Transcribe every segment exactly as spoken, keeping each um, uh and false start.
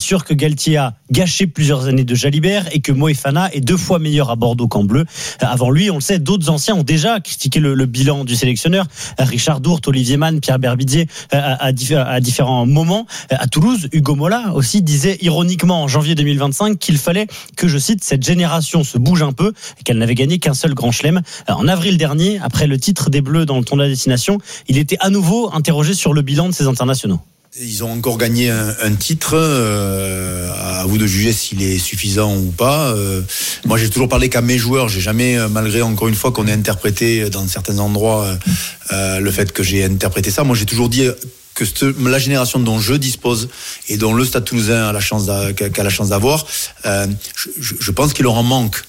sûr que Galtier a gâché plusieurs années de Jalibert et que Moefana est deux fois meilleur à Bordeaux qu'en bleu. Avant lui, on le sait, d'autres anciens ont déjà critiqué le, le bilan du sélectionneur. Richard Dourte, Olivier Mann, Pierre Berbizier, à, à, à différents moments. À Toulouse, Hugo Mola aussi disait ironiquement en janvier deux mille vingt-cinq qu'il fallait que, je cite, cette génération se bouge un peu et qu'elle n'avait gagné qu'un seul grand chelem. En avril dernier, après le titre des Bleus dans le tournoi de destination, il était à nouveau interrogé sur le bilan de ces internationaux. Ils ont encore gagné un, un titre, euh, à vous de juger s'il est suffisant ou pas. Euh, moi, j'ai toujours parlé qu'à mes joueurs, j'ai jamais, malgré encore une fois qu'on ait interprété dans certains endroits euh, le fait que j'ai interprété ça, moi j'ai toujours dit que cette, la génération dont je dispose et dont le Stade Toulousain a la chance d'a, qu'a la chance d'avoir, euh, je, je pense qu'il leur en manque,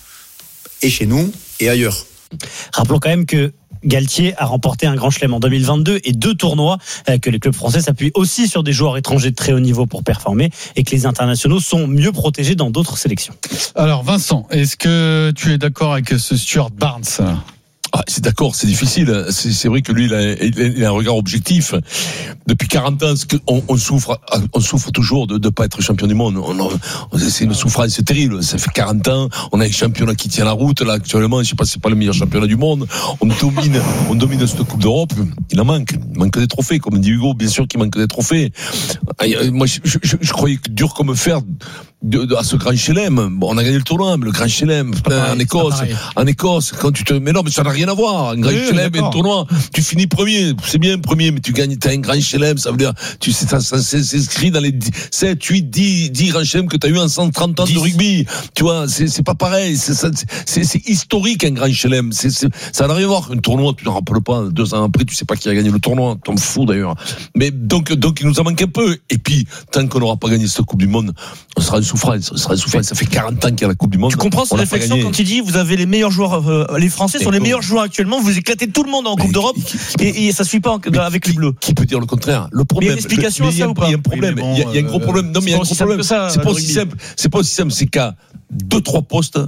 et chez nous et ailleurs. Rappelons quand même que Galtier a remporté un grand chelem en deux mille vingt-deux et deux tournois, que les clubs français s'appuient aussi sur des joueurs étrangers de très haut niveau pour performer et que les internationaux sont mieux protégés dans d'autres sélections. Alors Vincent, est-ce que tu es d'accord avec ce Stuart Barnes ? Ah, c'est d'accord, c'est difficile. C'est, c'est vrai que lui, il a, il a un regard objectif. Depuis quarante ans, on, on souffre, on souffre toujours de ne pas être champion du monde. On, on, c'est une souffrance terrible. Ça fait quarante ans. On a un championnat qui tient la route. Là, actuellement, je sais pas si c'est pas le meilleur championnat du monde. On domine, on domine cette Coupe d'Europe. Il en manque. Il manque des trophées. Comme dit Hugo, bien sûr qu'il manque des trophées. Moi, je, je, je, je croyais que dur comme fer de, de, à ce grand chelem. Bon, on a gagné le tournoi, mais le grand chelem, en Écosse, en Écosse, quand tu te, mais non, mais ça n'a rien à voir. Un grand oui, chelem et un tournoi, tu finis premier, c'est bien premier, mais tu gagnes, t'as un grand chelem, ça veut dire, tu sais, ça, ça, c'est, c'est inscrit dans les sept, huit, dix, dix grands chelems que t'as eu en cent trente ans dix de rugby. Tu vois, c'est, c'est pas pareil, c'est, c'est, c'est, c'est historique, un grand chelem. C'est, c'est, ça n'a rien à voir. Un tournoi, tu ne te rappelles pas, deux ans après, tu sais pas qui a gagné le tournoi, t'en fous d'ailleurs. Mais donc, donc, il nous en manque un peu. Et puis, tant qu'on n'aura pas gagné cette Coupe du Monde, on sera en souffrance, on sera en souffrance. Ça fait quarante ans qu'il y a la Coupe du Monde. Tu comprends cette réflexion quand il dit, vous avez les meilleurs joueurs, euh, les Français sont les meilleurs joueurs actuellement, vous éclatez tout le monde en Coupe d'Europe, et, et ça suit pas en, avec les Bleus. Qui peut dire le contraire? Le problème. Mais il y a une explication à ça ou pas? Il y a un problème. Il y a, il y a un gros problème. Non, mais il y a un gros problème. C'est pas aussi simple. C'est pas aussi simple. C'est qu'à deux, trois postes,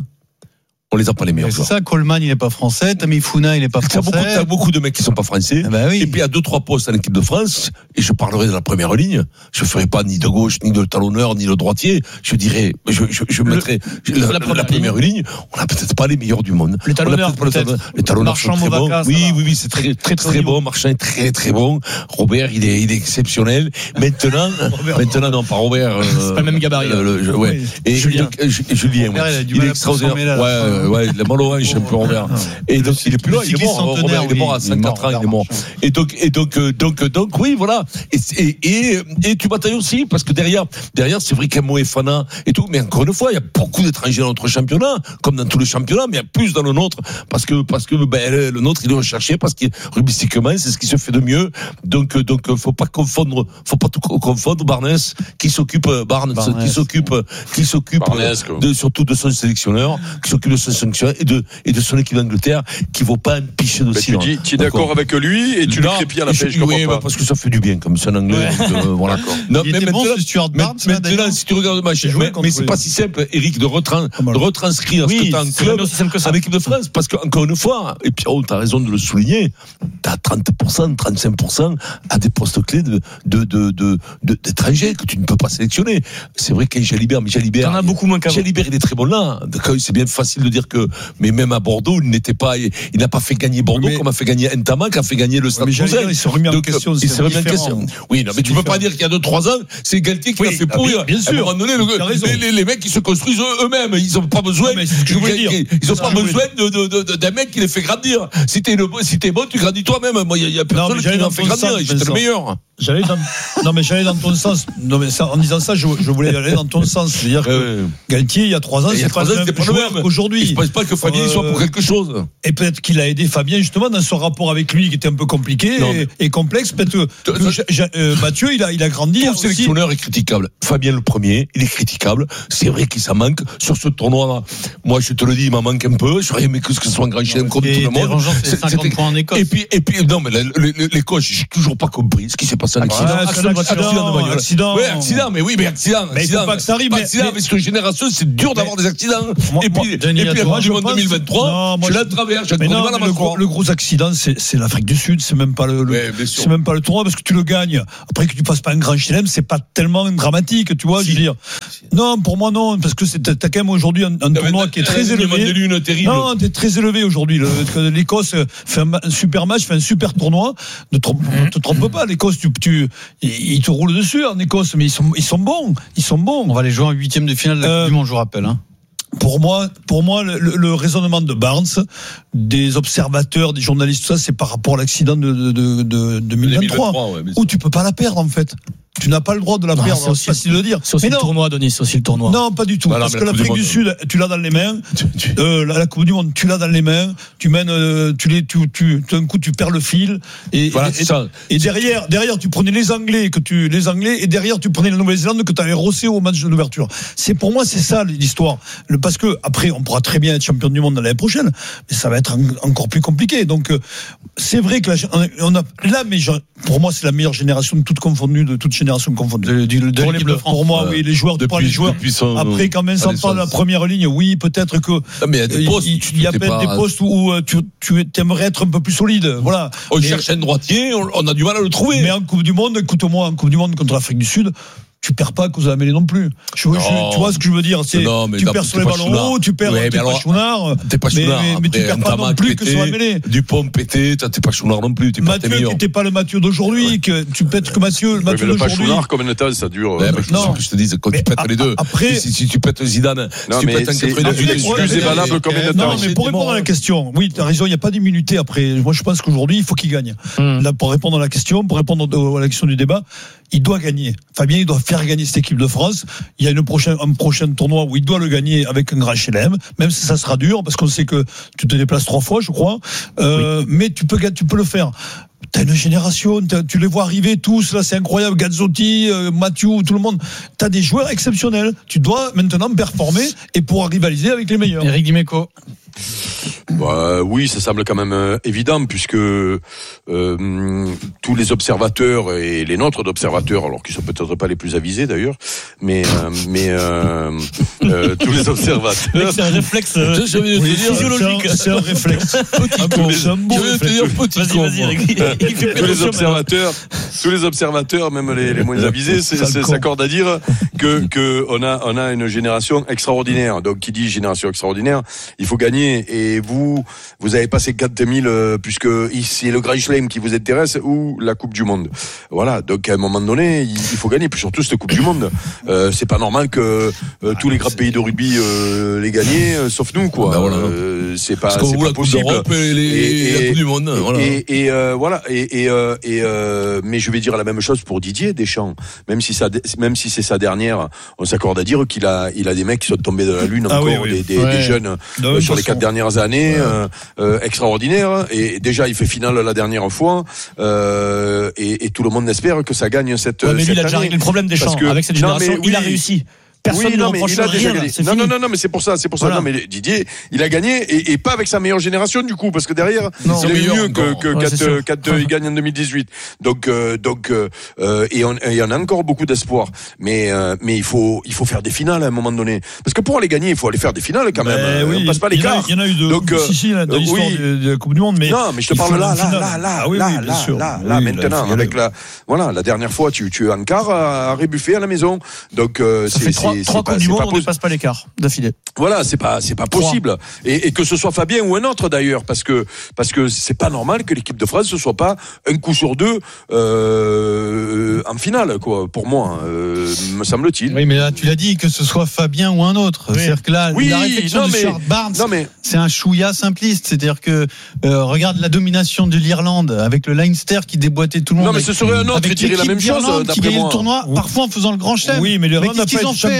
on les a pas les meilleurs. C'est ça, Coleman, il n'est pas français, Tamifuna, il n'est pas français. T'as beaucoup, t'as beaucoup de mecs qui sont pas français. Ah bah oui. Et puis, à deux, trois postes en équipe de France, et je parlerai de la première ligne, je ferai pas ni de gauche, ni de talonneur, ni de droitier. Je dirais, je, je, je mettrai le, la, la, première, la première ligne. ligne. On a peut-être pas les meilleurs du monde. Les talonneurs, peut-être. peut-être. Les talonneurs sont très bons. Oui, oui, oui, c'est très, très, très, très bon. Marchand est très, très bon. Robert, il est, il est exceptionnel. Maintenant, maintenant, non, pas Robert. Euh, c'est pas le même gabarit. Le, le, ouais. Et Julien. Julien, ouais. Il est extraordinaire. Ouais, ouais, il a mal au un peu Robert. Et donc il est plus là, il est mort. Robert, il est mort à cinquante ans, il est mort. Et donc, et donc, donc, donc, oui, voilà. Et, et, et, et tu batailles aussi parce que derrière, derrière, c'est vrai qu'il y a Moefana et tout, mais encore une fois, il y a beaucoup d'étrangers dans notre championnat, comme dans tous les championnats, mais il y a plus dans le nôtre parce que, parce que, ben, le nôtre, il est recherché parce que rugbyistiquement, c'est ce qui se fait de mieux. Donc, donc, faut pas confondre, faut pas tout confondre. Barnes, qui s'occupe, Barnes, Barnes. qui s'occupe, qui s'occupe Barnes, de, surtout de son sélectionneur, qui s'occupe de son sélectionneur et de et de son équipe d'Angleterre qui vaut pas un pichet de cire. Tu dis, tu es d'accord, d'accord avec lui et tu non, le crépilles à la pêche, je comprends oui, pas. Parce que ça fait du bien comme c'est en anglais. Ouais. Donc, euh, voilà. Non, il mais était maintenant, bon, ce Stuart Barnes, maintenant, maintenant si tu regardes le match, mais, mais c'est pas si simple, Eric, de, retran, de retranscrire oui, ce que t'as en club en équipe de France, parce qu'encore une fois, et puis oh, t'as raison de le souligner, t'as trente pour cent, trente-cinq pour cent à des postes clés de, de, de, de, de, d'étrangers que tu ne peux pas sélectionner. C'est vrai qu'il y a Jalibert, mais Jalibert. T'en as beaucoup moins qu'avant. Jalibert, il est très bon là. C'est bien facile de dire que, mais même à Bordeaux, il n'était pas, il n'a pas fait gagner Bordeaux mais, comme a fait gagner Ntamak, qui a fait gagner le Stade Toulousain. Il s'est remis en question. Il s'est remis en question. Oui, non, mais tu peux pas dire qu'il y a deux, trois ans, c'est Galtier qui oui, l'a fait pourrir. Bien sûr. À un moment donné, le, les, les, les mecs, ils se construisent eux-mêmes. Ils ont pas besoin, non, je veux dire. Ils ont pas besoin de, de, de, d'un mec qui les fait grandir. Si t'es, le, si t'es bon, tu grandis toi-même. Moi, il y a personne non, qui m'en fait grandir. J'étais le meilleur. J'allais dans, non mais j'allais dans ton sens. Non mais ça, en disant ça, je, je voulais aller dans ton sens. C'est-à-dire que euh, Galtier, il y a trois ans, c'est pas le même joueur qu'aujourd'hui. Je pense pas que Fabien euh, soit pour quelque chose. Et peut-être qu'il a aidé Fabien justement dans son rapport avec lui qui était un peu compliqué et, et complexe. Peut-être que euh, Mathieu, il a, il a grandi. Tout sélectionneur est critiquable. Fabien le premier, il est critiquable. C'est vrai qu'il s'en manque sur ce tournoi-là. Moi, je te le dis, il m'en manque un peu. J'aurais aimé que ce soit un grand chelem comme tout le monde. C'est cinquante points en Écosse. Et puis, et puis, non mais l'Écosse, j'ai toujours pas compris ce qui s'est passé génération. Accident, Ah, accident, accident, accident de bagnole. accident. Ouais, accident, mais oui, mais accident. Mais il faut accident. pas que ça arrive, Pas mais- accident, mais- mais cette génération, c'est dur d'avoir des accidents. Moi- Et moi, puis, et Denis, puis la moi, Coupe je du Monde pense- deux mille vingt-trois, Non, moi, je je- la traverse, j'ai Mais du non, mal à mais m'en le, gros, croire. le gros accident, c'est, c'est l'Afrique du Sud, c'est même pas le, le- Ouais, bien sûr. c'est même pas le tournoi parce que tu le gagnes. Après que tu passes pas un grand chelem, c'est pas tellement dramatique, tu vois. Si. Je veux dire, non, pour moi non, parce que c'est, t'as quand même aujourd'hui un, un tournoi qui est très Il y a élevé. des lunes terribles. Non, t'es très élevé aujourd'hui. Le- que L'Écosse fait un, ma- un super match, fait un super tournoi. Ne trompe, ne te trompe pas, l'Écosse, tu, tu, ils ils te roulent dessus en Écosse, mais ils sont, ils sont bons, ils sont bons. On va les jouer en huitième de finale de la Euh, Coupe du Monde, je vous rappelle. Hein. Pour moi, pour moi, le, le raisonnement de Barnes, des observateurs, des journalistes, tout ça, c'est par rapport à l'accident de, de, de, de deux mille vingt-trois, ouais, mais où tu peux pas la perdre en fait. Tu n'as pas le droit de la Non, perdre, c'est aussi- c'est facile de le dire. C'est aussi Mais le non, tournoi, Denis, c'est aussi le tournoi. non, pas du tout. Voilà, parce mais que la Coupe l'Afrique du du Sud, tu l'as dans les mains. Tu- tu- Euh, la, la Coupe du Monde, tu l'as dans les mains. Tu mènes, euh, tu les, tu, tu, d'un coup, tu perds le fil. Et, Voilà, et, c'est ça. et derrière, derrière, tu prenais les Anglais, que tu, les Anglais, et derrière, tu prenais la Nouvelle-Zélande que tu avais rossé au match de l'ouverture. C'est pour moi, c'est ça l'histoire. Le, parce que après, on pourra très bien être champion du monde l'année prochaine, mais ça va être en- encore plus compliqué. Donc, euh, c'est vrai que la, on a là, mais je- pour moi, c'est la meilleure génération de toutes confondues, de toutes générations confondues. De, de, de pour, l'équipe les- de France. pour moi, oui, les joueurs, tu parles des joueurs. depuis son- Après, quand même, sans Allez, parler de la ça- première ligne, oui, peut-être que Non, mais il y a des postes. il tu- il y a t'es peut-être pas- des postes où euh, tu, tu aimerais être un peu plus solide. Voilà. On Mais- cherche un droitier, on, on a du mal à le trouver. mais en Coupe du Monde, écoute-moi, en Coupe du Monde contre l'Afrique du Sud, tu perds pas à cause de la mêlée non plus. Je, je- tu vois ce que je veux dire, c'est Non, mais tu non, perds t'es sur les pas ballons Chounard. hauts, tu perds, Ouais, t'es mais pas alors, Chounard, T'es pas mais, Chounard. mais, mais tu Après, perds pas non Ntamak plus que pété, sur la mêlée. Dupont pété, toi, t'es pas Chounard non plus, t'es pas tes Mathieu qui meilleurs. n'était pas le Mathieu d'aujourd'hui, que tu pètes que Mathieu, le Ouais, Mathieu mais le pas d'aujourd'hui. Chounard, combien de temps ça dure Ouais, euh, mais non. c'est ce que je te dis, quand Mais tu pètes a- les deux. après- si, si tu pètes Zidane, Non, si tu mais pètes un c'est- quatre-vingt-dix, après, l'excuse est valable combien de Non, temps mais pour répondre à la question, oui, tu as raison, il n'y a pas d'immunité après. Moi, je pense qu'aujourd'hui, il faut qu'il gagne. Hum. Là, pour répondre à la question, pour répondre au- à la question du débat, il doit gagner. Fabien, il doit faire gagner cette équipe de France. Il y a une prochaine, un prochain tournoi où il doit le gagner avec un grand chelem, même si ça sera dur, parce qu'on sait que tu te déplaces trois fois, je crois. Euh, Mais tu peux, tu peux le faire. T'as une génération, t'as- tu les vois arriver tous, là c'est incroyable, Gazzotti, euh, Mathieu, tout le monde. T'as des joueurs exceptionnels. Tu dois maintenant performer et pouvoir rivaliser avec les meilleurs. Eric Dimeco. Bah, oui, ça semble quand même euh, évident puisque euh, tous les observateurs et les nôtres d'observateurs, alors qu'ils sont peut-être pas les plus avisés d'ailleurs, mais euh, mais euh, euh, tous les observateurs, C'est un réflexe euh, Je- je viens de te Oui, dire, physiologique. c'est un- c'est un réflexe. Petit Un con. beau- c'est un beau Je viens de te réflexe. dire, petit Vas-y, con, vas-y, moi. Eric. Il fait tous les pression, observateurs, tous les observateurs, même les, les moins avisés, c'est- Sale c'est- con. s'accordent à dire que que on a on a une génération extraordinaire. Donc qui dit génération extraordinaire, il faut gagner. Et vous vous avez pas cinquante mille euh, puisque c'est le Grand Chelem qui vous intéresse ou la Coupe du Monde. Voilà. Donc à un moment donné, il, il faut gagner. Puis surtout cette Coupe du Monde. Euh, c'est pas normal que euh, tous les grands pays de rugby euh, les gagnent, euh, sauf nous quoi. Ben voilà. Euh, c'est pas Parce qu'on c'est voit pas la Coupe possible. d'Europe et, les, Et- la Coupe du Monde. Voilà. Et, et euh, voilà. Et, et, euh, et euh, mais je vais dire la même chose pour Didier Deschamps. Même si ça, même si c'est sa dernière, on s'accorde à dire qu'il a, il a des mecs qui sont tombés de la lune Ah encore, oui, oui. des, des, Ouais. des jeunes De euh, toute sur les façon. quatre dernières années, Ouais. euh, euh, extraordinaires. Et déjà, il fait finale la dernière fois. Euh, et, et tout le monde espère que ça gagne cette. Ouais, mais lui, cette il a déjà année. réglé le problème des Parce champs. que- Avec cette non, mais génération, il a oui. réussi. Personne Oui, ne non, lui mais reproche il a déjà rien. gagné. C'est Non, fini. non, non, non, mais c'est pour ça, c'est pour ça. Voilà. Non, mais Didier, il a gagné et, et pas avec sa meilleure génération du coup, parce que derrière, Non. il a eu Meilleur mieux que, encore. que Ouais, quand, c'est sûr. euh, quand, euh, il gagne en deux mille dix-huit. Donc, euh, donc, euh, euh, et on, et on a encore beaucoup d'espoir. Mais, euh, mais il faut, il faut faire des finales à un moment donné. Parce que pour aller gagner, il faut aller faire des finales quand même. Ben Euh, oui, on passe pas il y en a- l'écart. Il y en a eu deux. Donc, euh, si, si, là, dans euh, l'histoire oui. de, de la Coupe du Monde, mais. Non, mais je te il parle faut là, la là, finale. là, là, Ah oui, là, oui, bien là, sûr. là, Oui, là, oui, maintenant, là, il faut y avec aller. la, voilà, la dernière fois, tu, tu es en quart à, à rébuffer à la maison. Donc, euh, Ça c'est, fait trois, c'est- trois c'est pas- Coupes du c'est Monde, pas on ne possible. passe pas l'écart d'affilée. Voilà, c'est pas c'est pas possible. Et, et que ce soit Fabien ou un autre d'ailleurs, parce que parce que c'est pas normal que l'équipe de France ne soit pas un coup sur deux euh, en finale, quoi. Pour moi, euh, me semble-t-il. Oui, mais là, tu l'as dit, que ce soit Fabien ou un autre. Oui. C'est-à-dire que là, Oui, la réflexion non, de mais- Stuart Barnes, Non mais c'est un chouïa simpliste. C'est-à-dire que, euh, regarde la domination de l'Irlande avec le Leinster qui déboîtait tout le monde. non mais avec- ce serait un autre avec qui dirait la l'équipe même chose d'Irlande qui d'après gagnait moi. le tournoi, Oui. parfois en faisant le grand chelem. Oui, mais l'Irlande qu'est-ce n'a qu'ils pas ont été fait,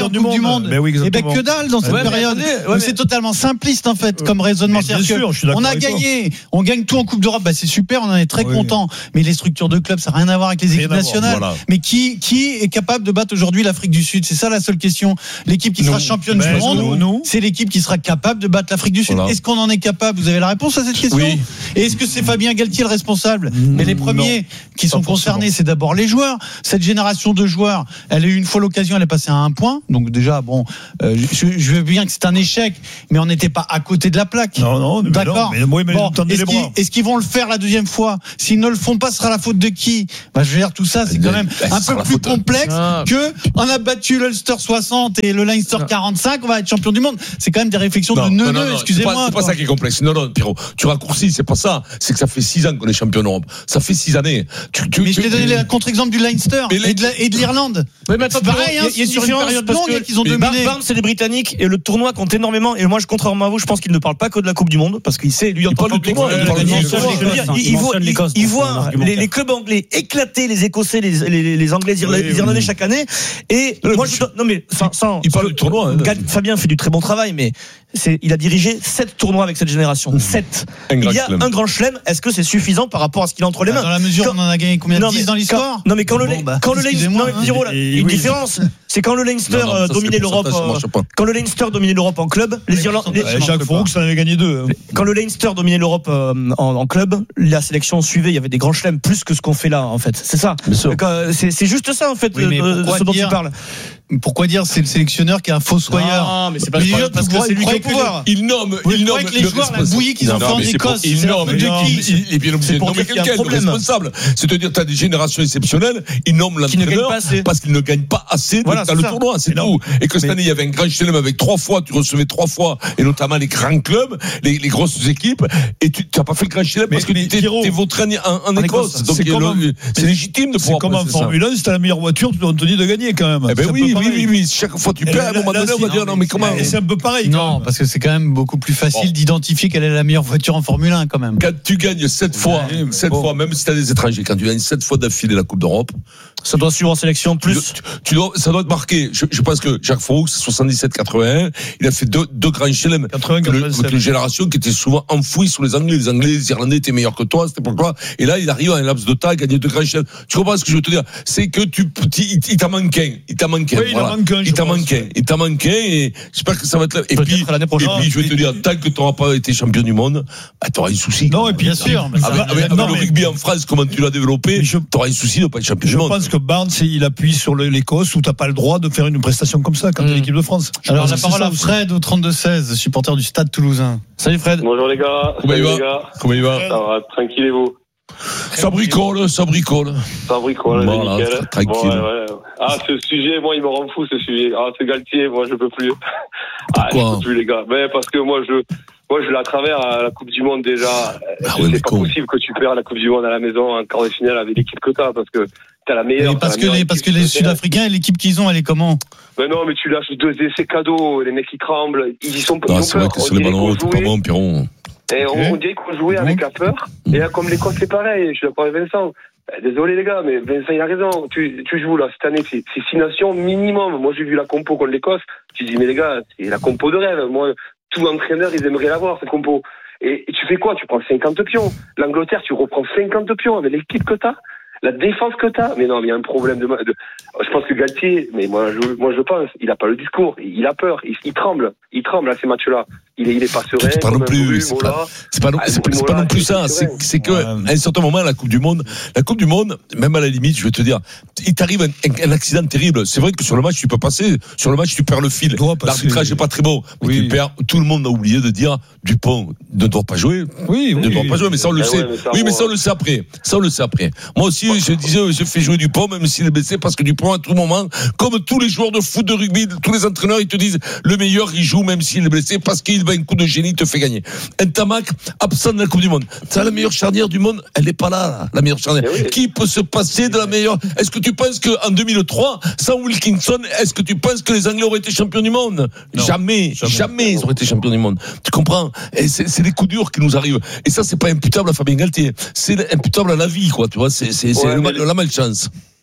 champion en Coupe du Monde. Mais oui, et ben exactement. que dalle dans cette Ouais, mais période. attendez, ouais, Donc, mais- c'est totalement simpliste en fait comme raisonnement. Mais bien C'est-à-dire sûr, que je suis d'accord on a avec toi. gagné, on gagne tout en Coupe d'Europe, bah c'est super, on en est très Oui. content. Mais les structures de club, ça n'a rien à voir avec les Rien équipes à voir, nationales. voilà. Mais qui qui est capable de battre aujourd'hui l'Afrique du Sud? C'est ça la seule question. L'équipe qui sera Nous. championne Ben, du monde, nous, nous. c'est l'équipe qui sera capable de battre l'Afrique du Sud. Voilà. Est-ce qu'on en est capable? Vous avez la réponse à cette question? Oui. Et est-ce que c'est Fabien Galtier le responsable? Mais les premiers qui sont forcément. concernés, c'est d'abord les joueurs. Cette génération de joueurs, elle a eu une fois l'occasion, elle est passée à un point. Donc déjà, bon, euh, je, je veux bien que c'est un échec, mais on n'était pas à côté de la plaque. Non, non, mais D'accord. non, mais moi, mais Bon, tendez est-ce les qu'ils, bras. est-ce qu'ils vont le faire la deuxième fois? S'ils ne le font pas, ce sera la faute de qui? Bah, je veux dire, tout ça, c'est quand même Bah, ce un sera peu la plus faute de- complexe Ah. que on a battu l'Ulster soixante et le Leinster Ah. quarante-cinq, on va être champion du monde. C'est quand même des réflexions Non, de non, neuneux, non, non, excusez-moi. C'est pas, c'est pas quoi. ça qui est complexe. Non, non, Pierrot, tu raccourcis, c'est pas ça. C'est que ça fait six ans qu'on est champion d'Europe. Ça fait six années. Tu, tu, Mais je tu- t'ai donné le contre-exemple du Leinster Mais les- et de, la- et de l'Irlande. Oui, mais attends, C'est pareil, hein, il y a une sur une différence période parce longue que qu'ils ont mais dominé. Barnes, c'est les Britanniques et le tournoi compte énormément. Et moi, je, contrairement à vous, je pense qu'il ne parle pas que de la Coupe du Monde parce qu'il sait, lui, en Il tant parle du qu'anglais, tournoi, il parle il du mentionne tournoi. l'Écosse, Il il- il voit- mentionne l'Écosse il dans son voit argumentaire. les, les clubs anglais éclater les Écossais, les, les, les Anglais, les, Irla- Oui, les Irlandais oui. chaque année. Et Non, moi, mais je je- dois- non mais sans, sans- il parle du tournoi, hein. Gal- Fabien fait du très bon travail, mais c'est, il a dirigé sept tournois avec cette génération. Sept. Un grand Il y a chelem. un grand chelem. Est-ce que c'est suffisant par rapport à ce qu'il a entre les mains? Dans la mesure où Quand- on en a gagné combien? Non, dix mais dans l'histoire? quand- Non mais quand le, Bon, bah, quand le Leinster, excusez-moi, non, mais hein. Pierrot, là, Et- il y a une oui. différence. C'est quand le Leinster Non, non, euh, ça, dominait c'est le l'Europe, pourcentage, ça euh, marche pas. quand le Leinster dominait l'Europe en club, les Mais Irlandais, pourcentage, Eh, Jacques Froux, ça en avait gagné deux. hein. quand le Leinster dominait l'Europe euh, en, en club, la sélection suivait, il y avait des grands chelems plus que ce qu'on fait là en fait. C'est ça. Bien sûr. Quand- C'est, c'est juste ça en fait Oui, mais de, de pourquoi ce dont dire- tu parles. Pourquoi dire c'est le sélectionneur qui est un fossoyeur? Non, mais c'est pas Mais je parle déjà, parce vous que croyez- c'est lui vous qui est au croyez pouvoir. Il nomme, Vous il nomme croyez que les le joueurs, la responsable. bouillie qu'ils ont Non, fait en mais c'est Écosse, pour- il c'est la nomme, faute de non, qui? il- il est bien obligé C'est de pour nommer dire qu'il y a un quelqu'un, le problème. responsable. C'est-à-dire, tu as des générations exceptionnelles, il nomme Qui ne gagnent l'entraîneur pas assez. parce qu'il ne gagne pas assez Voilà, dans c'est le ça. tournoi, c'est Mais non. tout. Et que cette Mais- année, il y avait un grand chelem avec trois fois, tu recevais trois fois, et notamment les grands clubs, les, les grosses équipes, et tu n'as pas fait le grand chelem Mais- parce que mais tu t'es Pierrot, t'es vautré en, en, en en Écosse. Écosse. Donc, C'est il y a comme le- un- c'est légitime de C'est pouvoir comme en penser ça. Formule un, si t'as la meilleure voiture, on te dit de gagner quand même. Eh ben C'est un oui, peu oui, pareil. oui, oui. Chaque fois tu Et perds, à un là- moment là, donné, on aussi, va dire, non, mais comment? Et c'est un peu pareil. quand Non, même. parce que c'est quand même beaucoup plus facile Bon. d'identifier quelle est la meilleure voiture en Formule un quand même. Quand tu gagnes sept fois, Ouais, mais sept bon. fois, même si t'as des étrangers, quand tu gagnes sept fois d'affilée la Coupe d'Europe, Ça doit suivre en sélection tu, plus. tu- tu dois, ça doit être marqué. Je, je pense que Jacques Froux, soixante-dix-sept quatre-vingt-un, il a fait deux, deux grands chelems. quatre-vingts, Avec le- quatre-vingt-sept. avec une génération qui était souvent enfouie sous les Anglais. Les Anglais, les Irlandais étaient meilleurs que toi, c'était pourquoi. Et là, il arrive à un laps de temps à gagner deux grands chelems. Tu comprends ce que je veux te dire? C'est que tu, tu- il, il t'a manqué un. Il t'a manqué un. Oui, il en voilà. manque un, je Il t'a pense. manqué un. Il t'a manqué un et j'espère que ça va être là. Et Peut-être puis, l'année et prochaine. puis, je vais te dire, tant que tu n'auras pas été champion du monde, bah, tu auras un souci. Non, et puis Bien sûr. mais ça Avec, va- avec- avec non, le mais- rugby en France, comment tu l'as développé, Mais je- tu auras un souci de ne pas être champion Je du monde. pense que Barnes, il appuie sur le- l'Écosse où t'as pas le droit de faire une prestation comme ça quand t'es Mm. l'équipe de France. Je Alors pense la que parole c'est à ça aussi. Fred au trente-deux seize, supporter du Stade Toulousain. Salut Fred. Bonjour les gars. Comment il Salut va les gars. Comment il va? Ça va, tranquille et vous? Ça bricole, ça bricole. Ça bricole, Voilà, nickel. tra- tranquille. Bon, ouais, ouais. Ah, ce sujet, moi, il me rend fou, ce sujet. Ah, c'est Galtier, moi, je peux plus. Ah, je Pourquoi peux plus, les gars. Mais parce que moi, je, moi, je la travers à la Coupe du Monde déjà. Ah c'est ouais, mais pas con. possible que tu perds la Coupe du Monde à la maison en quart de finale avec l'équipe que t'as, parce que t'as la meilleure. Mais parce t'as que la les meilleure parce que équipe les sur le terrain. Sud-Africains et l'équipe qu'ils ont, elle est comment? Mais non, mais tu lâches deux essais cadeaux, les mecs qui tremblent, ils y sont ils Non, ont c'est vrai peur. que On sur les dirait ballons qu'on hauts, t'es pas jouait- bon, Piron. Et on, Ok. on dirait qu'on jouait Donc. avec la peur. Et là, comme l'Écosse, c'est pareil. Je suis d'accord avec Vincent. Euh, Désolé les gars, mais Vincent il a raison. Tu, tu joues là cette année, c'est, c'est six nations minimum. Moi j'ai vu la compo contre l'Écosse. Tu dis mais les gars, c'est la compo de rêve. Moi, tout entraîneur, ils aimeraient l'avoir cette compo. Et, et tu fais quoi? Tu prends cinquante pions. L'Angleterre, tu reprends cinquante pions avec l'équipe que t'as. La défense que t'as. Mais non, mais il y a un problème de, de. Je pense que Galtier, mais moi je, moi je pense, il a pas le discours. Il, il a peur. Il, il tremble. Il tremble à ces matchs-là. Il est, il est pas serein. C'est pas comme non un plus, brûle, c'est voilà. pas, c'est pas non, Ah, c'est pas, le c'est pas Mola, non plus c'est ça. C'est, serein. c'est que, Ouais. à un certain moment, la Coupe du Monde, la Coupe du Monde, même à la limite, je vais te dire, il t'arrive un, un, un accident terrible. C'est vrai que sur le match, tu peux passer. Sur le match, tu perds le fil. dois passer. L'arbitrage est pas très bon. Mais Oui. tu perds. Tout le monde a oublié de dire, Dupont ne doit pas jouer. Oui, Ne oui. doit pas jouer, mais ça on le Ah sait. ouais, mais ça, oui, mais moi- ça on le sait après. Ça on le sait après. Moi aussi, je disais, je fais jouer Dupont, même s'il est blessé, parce que Dupont, à tout moment, comme tous les joueurs de foot, de rugby, tous les entraîneurs, ils te disent, le meilleur, il joue même s'il est blessé, parce qu'il va un coup de génie, il te fait gagner. Un Tamac, absent de la Coupe du Monde. Ça, la meilleure charnière du monde, elle n'est pas là, là, la meilleure charnière. Eh oui. Qui peut se passer de la meilleure? Est-ce que tu penses qu'en deux mille trois, sans Wilkinson, est-ce que tu penses que les Anglais auraient été champions du monde? Non. Jamais, jamais, jamais ils auraient été champions du monde. Tu comprends? Et c'est, c'est les coups durs qui nous arrivent. Et ça, c'est pas imputable à Fabien Galtier. C'est imputable à la vie, quoi, tu vois. C'est, c'est, c'est Ouais, le mais mal- la malchance.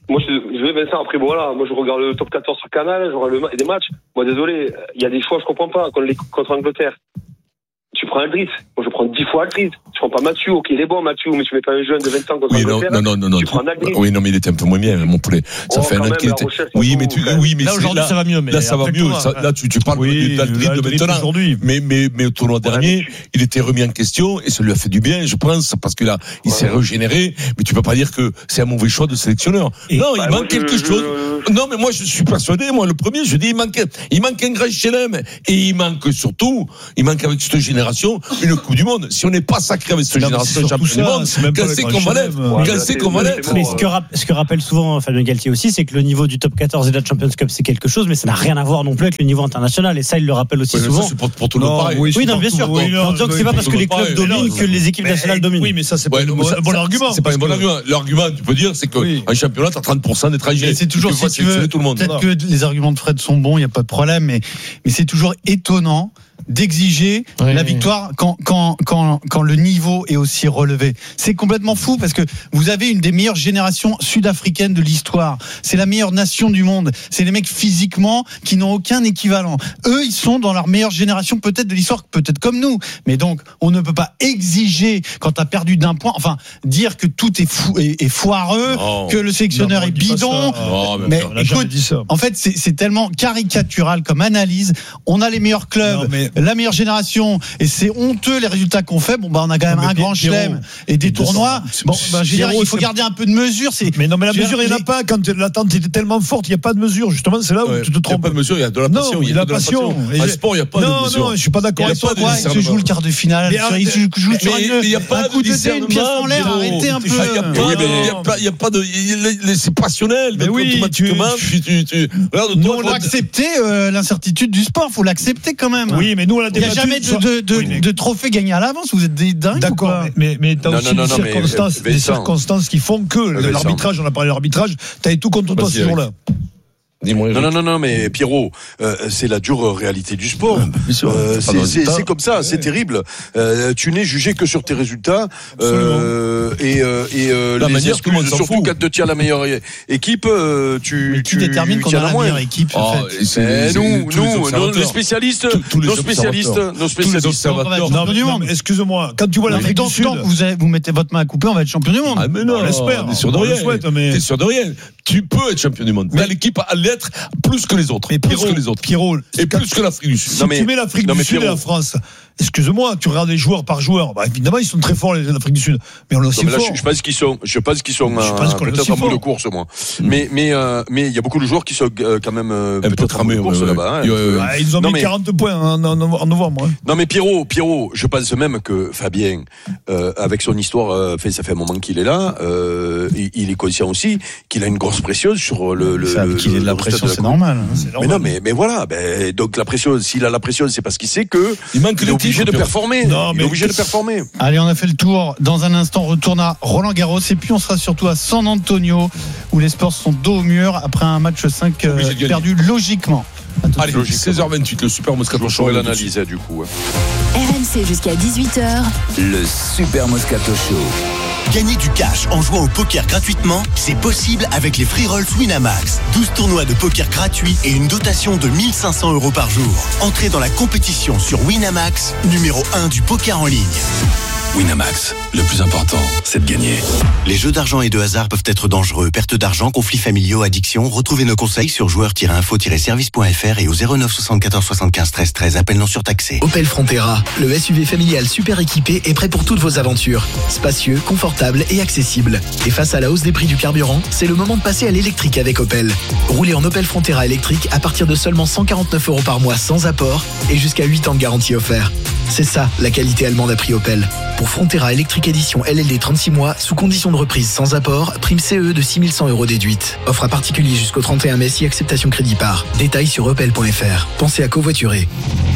moi, je, je vais Vincent, après, voilà, moi, je regarde le top quatorze sur Canal, je regarde le, des matchs. Moi, désolé, il y a des choix, je comprends pas, contre, les, contre Angleterre. Tu prends Aldrit. Moi, je prends dix fois Aldrit. Tu prends pas Mathieu. Ok, il est bon, Mathieu, mais tu mets pas un jeune de vingt ans contre oui, Angleterre. Non, non, non, non. Tu prends Aldrit. Oui, non, mais il était un peu moins bien, mon poulet. Ça oh, fait un an qu'il était. Oui, mais tu, oui, mais là, aujourd'hui, ça va mieux, mais là, ça va mieux. Ça, là, tu, tu parles oui, d'Aldrit de maintenant. Aujourd'hui. Mais, mais, mais au tournoi voilà, dernier, tu... il était remis en question et ça lui a fait du bien, je pense, parce que là, il voilà. s'est régénéré. Mais tu peux pas dire que c'est un mauvais choix de sélectionneur. Et non, bah, il manque je, quelque je, chose. Je... Non, mais moi, je suis persuadé, moi, le premier, je dis, il manque, il manque un grand chelem. Et il manque surtout, il manque avec cette génération, une Coupe du Monde. Si on n'est pas sacré avec cette non, génération champion du monde, quand c'est qu'on va l'être, quand c'est qu'on va l'être. Mais ce que, ce que rappelle souvent Fabien Galtier aussi, c'est que le niveau du top quatorze et de la Champions Cup, c'est quelque chose, mais ça n'a rien à voir non plus avec le niveau international. Et ça, il le rappelle aussi oui, souvent. Ça, c'est pour, pour tout le monde pareil. Oui, oui non, bien sûr. Oui, en disant que c'est pas parce que les clubs dominent que les équipes nationales dominent. Oui, mais ça, c'est pas un bon argument. C'est pas un bon argument. L'argument, tu peux dire, c'est qu'un championnat, t'as trente pour cent d'étrangers. C'est toujours, si tu veux, peut-être que les arguments de Fred sont bons, il n'y a pas de problème, mais c'est toujours étonnant d'exiger oui, la victoire quand, quand, quand, quand le niveau est aussi relevé. C'est complètement fou parce que vous avez une des meilleures générations sud-africaines de l'histoire. C'est la meilleure nation du monde. C'est les mecs physiquement qui n'ont aucun équivalent. Eux, ils sont dans leur meilleure génération peut-être de l'histoire, peut-être comme nous. Mais donc, on ne peut pas exiger quand tu as perdu d'un point, enfin, dire que tout est, fou, est, est foireux, oh. que le sélectionneur non, est bidon. Oh, mais mais écoute, en fait, c'est, c'est tellement caricatural comme analyse. On a les meilleurs clubs. Non, mais la meilleure génération et c'est honteux les résultats qu'on fait. Bon bah on a quand même non, un grand chelem et des tournois. Bon bah je veux dire, il faut garder un peu de mesure. C'est mais non mais la mesure il n'y en a pas quand l'attente était tellement forte. Il n'y a pas de mesure justement. C'est là où ouais, tu te trompes. Il n'y a pas de mesure. Il y a de la passion. Il y a de la passion. En sport il n'y a pas de mesure. Non non je suis pas d'accord avec toi. Il se joue le quart de finale. Il se joue sur un coup de tête, une pièce en l'air. Arrêtez un peu. Il n'y a pas de. C'est passionnel. Mais oui. Nous on doit accepter l'incertitude du sport. Faut l'accepter quand même. Oui mais nous on l'a il n'y a jamais de, de, de, oui, mais... de trophée gagné à l'avance. Vous êtes des dingues. D'accord, mais, mais, mais t'as non, aussi non, non, des, non, circonstances, mais, des circonstances qui font que Vincent. L'arbitrage, on a parlé de l'arbitrage, t'avais tout contre toi ce jour-là. Dis-moi, non, non, non, non, mais Pierrot, euh, c'est la dure réalité du sport. Euh, c'est, c'est, c'est comme ça, ouais. C'est terrible. Euh, tu n'es jugé que sur tes résultats. Euh, et euh, et euh, la les manière, excuses, surtout quand tu tiens la meilleure équipe, euh, tu mais qui tu détermine qu'on a la meilleure équipe. Oh, en fait. C'est, c'est, nous, nous, nos, les spécialistes, tous, tous nos spécialistes, nos spécialistes. Non, du monde. Excuse-moi, quand tu vois l'Afrique du Sud, vous vous mettez votre main à couper, on va être champion du monde. Ah mais non, on l'espère. T'es sûr de rien. T'es sûr de rien. Tu peux être champion du monde. Mais l'équipe a l'être plus que les autres. Mais plus Pierrot, que les autres. Pierrot, et plus que l'Afrique du Sud. Si non mais, tu mets l'Afrique non du Sud Pierrot. Et la France, excuse-moi, tu regardes les joueurs par joueur. Bah, évidemment, ils sont très forts, les Afrique du Sud. Mais on est aussi non, mais là, fort. Je pense qu'ils sont, je pense qu'ils sont, je pense euh, peut-être en bout de course, moi. Mmh. Mais, mais, euh, mais il y a beaucoup de joueurs qui sont euh, quand même euh, peut-être, peut-être en bout de course là-bas. Hein, euh, ah, ils ont non, mis mais... quarante points en, en, en novembre. Hein. Non, mais Pierrot, Pierrot, je pense même que Fabien, euh, avec son histoire, euh, fait, ça fait un moment qu'il est là, euh, il, il est conscient aussi qu'il a une grosse pression sur le, le, ça, le, qu'il ait de la pression, de la c'est normal. Hein, c'est normal. Mais non, mais, mais voilà, ben, donc la pression, s'il a la pression, c'est parce qu'il sait que il manque il est obligé de performer. Non, mais il est obligé de performer. Allez, on a fait le tour. Dans un instant, on retourne à Roland Garros et puis on sera surtout à San Antonio où les Spurs sont dos au mur après un match cinq euh, perdu logiquement. Allez, seize heures vingt-huit, le Super Moscato Show. Je l'analyse du coup. R M C jusqu'à dix-huit heures. Le Super Moscato Show. Gagner du cash en jouant au poker gratuitement, c'est possible avec les Free Rolls Winamax. douze tournois de poker gratuits et une dotation de mille cinq cents euros par jour. Entrez dans la compétition sur Winamax, numéro un du poker en ligne. Winamax, le plus important, c'est de gagner. Les jeux d'argent et de hasard peuvent être dangereux. Perte d'argent, conflits familiaux, addiction. Retrouvez nos conseils sur joueurs tiret info tiret service point f r et au zéro neuf soixante-quatorze soixante-quinze treize treize. Appel non surtaxé. Opel Frontera, le S U V familial super équipé et prêt pour toutes vos aventures. Spacieux, confortable et accessible. Et face à la hausse des prix du carburant, c'est le moment de passer à l'électrique avec Opel. Roulez en Opel Frontera électrique à partir de seulement cent quarante-neuf euros par mois sans apport et jusqu'à huit ans de garantie offert. C'est ça, la qualité allemande à prix Opel. Pour Frontera électrique édition L L D trente-six mois, sous condition de reprise sans apport, prime C E de six mille cent euros déduite. Offre à particulier jusqu'au trente et un mai si acceptation crédit par. Détails sur opel point f r. Pensez à covoiturer.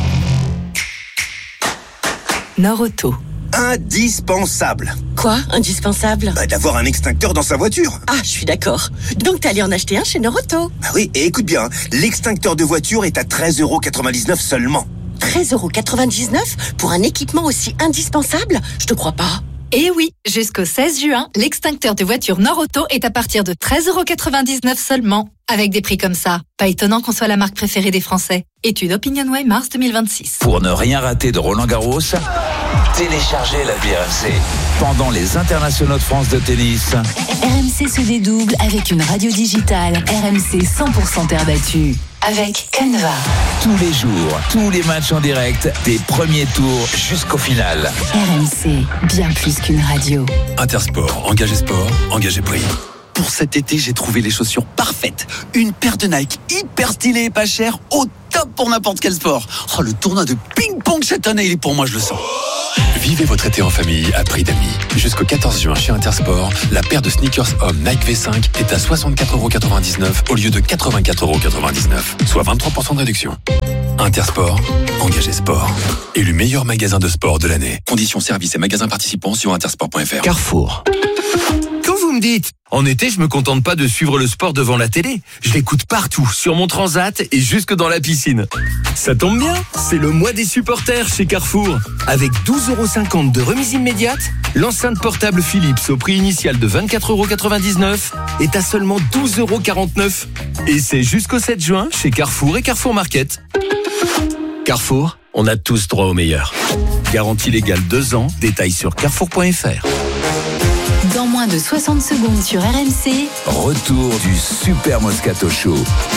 Nord-Auto. Indispensable. Quoi, indispensable? Bah, d'avoir un extincteur dans sa voiture. Ah, je suis d'accord. Donc t'es allé en acheter un chez Nord-Auto. Bah oui, et écoute bien, l'extincteur de voiture est à treize euros quatre-vingt-dix-neuf seulement. treize euros quatre-vingt-dix-neuf pour un équipement aussi indispensable? Je te crois pas. Et oui, jusqu'au seize juin, l'extincteur de voiture Norauto est à partir de treize euros quatre-vingt-dix-neuf seulement. Avec des prix comme ça, pas étonnant qu'on soit la marque préférée des Français. Étude OpinionWay mars deux mille vingt-six. Pour ne rien rater de Roland-Garros, téléchargez l'appli R M C. Pendant les internationaux de France de tennis, R M C se dédouble avec une radio digitale R M C cent pour cent terre battue. Avec Canva. Tous les jours, tous les matchs en direct, des premiers tours jusqu'au final. R M C, bien plus qu'une radio. Intersport, engagé sport, engagé prix. Pour cet été, j'ai trouvé les chaussures parfaites. Une paire de Nike hyper stylée et pas chère, au top pour n'importe quel sport. Oh, le tournoi de ping-pong cette année, il est pour moi, je le sens. Vivez votre été en famille à prix d'amis. Jusqu'au quatorze juin chez Intersport, la paire de sneakers homme Nike V cinq est à soixante-quatre euros quatre-vingt-dix-neuf au lieu de quatre-vingt-quatre euros quatre-vingt-dix-neuf, soit vingt-trois pour cent de réduction. Intersport, engagé sport. Élu meilleur magasin de sport de l'année. Conditions services et magasins participants sur intersport point f r. Carrefour. Quand vous me dites, en été, je me contente pas de suivre le sport devant la télé. Je l'écoute partout, sur mon transat et jusque dans la piscine. Ça tombe bien, c'est le mois des supporters chez Carrefour. Avec douze euros cinquante de remise immédiate, l'enceinte portable Philips au prix initial de vingt-quatre euros quatre-vingt-dix-neuf est à seulement douze euros quarante-neuf. Et c'est jusqu'au sept juin chez Carrefour et Carrefour Market. Carrefour, on a tous droit au meilleur. Garantie légale deux ans, détails sur carrefour point f r. Dans moins de soixante secondes sur R M C, retour du Super Moscato Show.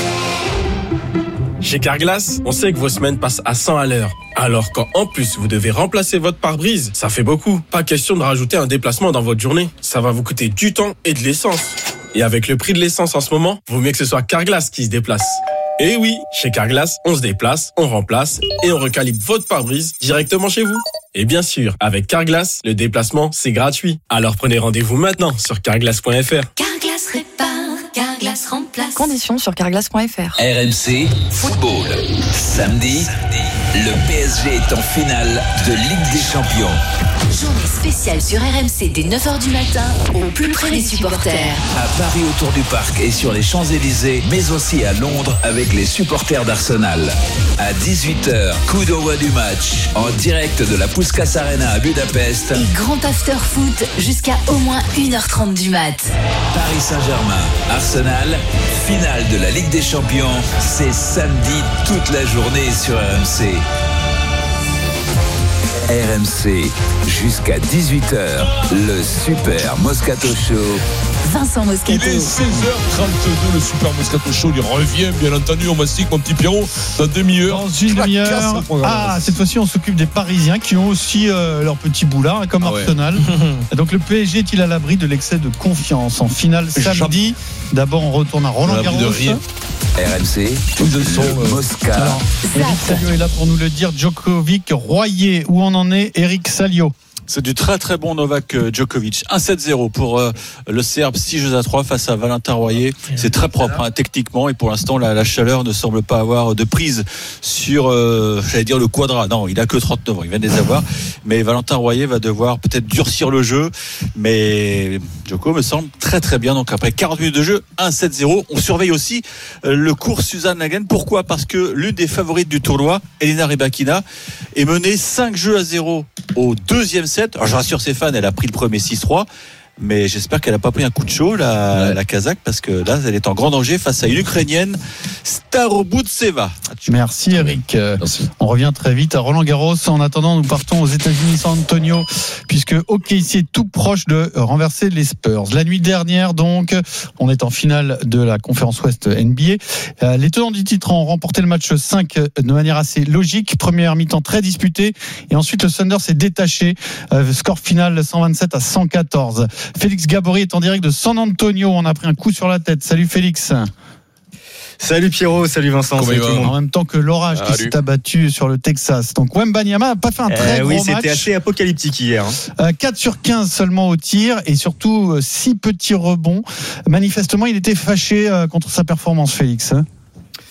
Chez Carglass, on sait que vos semaines passent à cent à l'heure. Alors quand en plus vous devez remplacer votre pare-brise, ça fait beaucoup. Pas question de rajouter un déplacement dans votre journée. Ça va vous coûter du temps et de l'essence. Et avec le prix de l'essence en ce moment, vaut mieux que ce soit Carglass qui se déplace. Et oui, chez Carglass, on se déplace, on remplace et on recalibre votre pare-brise directement chez vous. Et bien sûr, avec Carglass, le déplacement, c'est gratuit. Alors prenez rendez-vous maintenant sur carglass point f r. Carglass répare, Carglass remplace. Conditions sur carglass point f r. R M C Football. Samedi, le P S G est en finale de Ligue des Champions. Journée spéciale sur R M C dès neuf heures du matin, au plus près des supporters. À Paris autour du parc et sur les Champs-Élysées, mais aussi à Londres avec les supporters d'Arsenal. À dix-huit heures, coup d'envoi du match, en direct de la Puskás Arena à Budapest. Et grand after foot jusqu'à au moins une heure trente du mat. Paris Saint-Germain, Arsenal, finale de la Ligue des Champions, c'est samedi toute la journée sur R M C. R M C, jusqu'à dix-huit heures, le Super Moscato Show. Vincent Moscato. Il est seize heures trente-deux, le Super Moscato Show. Il revient, bien entendu, on mastique mon petit Pierrot dans demi-heure. Dans une demi-heure. Ah, cette fois-ci, on s'occupe des Parisiens qui ont aussi euh, leur petit boulard, hein, comme ah Arsenal. Ouais. Donc, le P S G est-il à l'abri de l'excès de confiance en finale samedi? D'abord, on retourne à Roland-Garros. R M C, le euh, Mosca. Alors, Eric Salio est là pour nous le dire. Djokovic, Royer, où on en est, Eric Salio? C'est du très très bon Novak Djokovic. un sept zéro pour euh, le Serbe, six jeux à trois face à Valentin Royer. C'est très propre hein, techniquement et pour l'instant la, la chaleur ne semble pas avoir de prise sur, euh, j'allais dire le quadra. Non, il a que trente-neuf ans, il vient de les avoir. Mais Valentin Royer va devoir peut-être durcir le jeu. Mais Djoko me semble très très bien. Donc après quarante minutes de jeu, un sept zéro. On surveille aussi euh, le cours Suzanne Nagel. Pourquoi ? Parce que l'une des favorites du tournoi, Elena Rybakina, est menée cinq jeux à zéro au deuxième set. Alors je rassure ses fans, elle a pris le premier six trois, mais j'espère qu'elle n'a pas pris un coup de chaud, la, ouais. la Kazakh, parce que là, elle est en grand danger face à une Ukrainienne, Starobutseva. Merci Eric. Merci. On revient très vite à Roland-Garros. En attendant, nous partons aux États-Unis, San Antonio, puisque O K C est tout proche de renverser les Spurs. La nuit dernière, donc, on est en finale de la conférence Ouest N B A. Les tenants du titre ont remporté le match cinq de manière assez logique. Première mi-temps très disputée. Et ensuite, le Thunder s'est détaché. Score final cent vingt-sept à cent quatorze. Félix Gabory est en direct de San Antonio. On a pris un coup sur la tête. Salut Félix. Salut Pierrot, salut Vincent. Salut tout le monde. En même temps que l'orage qui s'est abattu sur le Texas. Donc Wembanyama n'a pas fait un très euh, gros oui, match. Oui, c'était assez apocalyptique hier. Euh, quatre sur quinze seulement au tir et surtout six petits rebonds. Manifestement, il était fâché contre sa performance, Félix.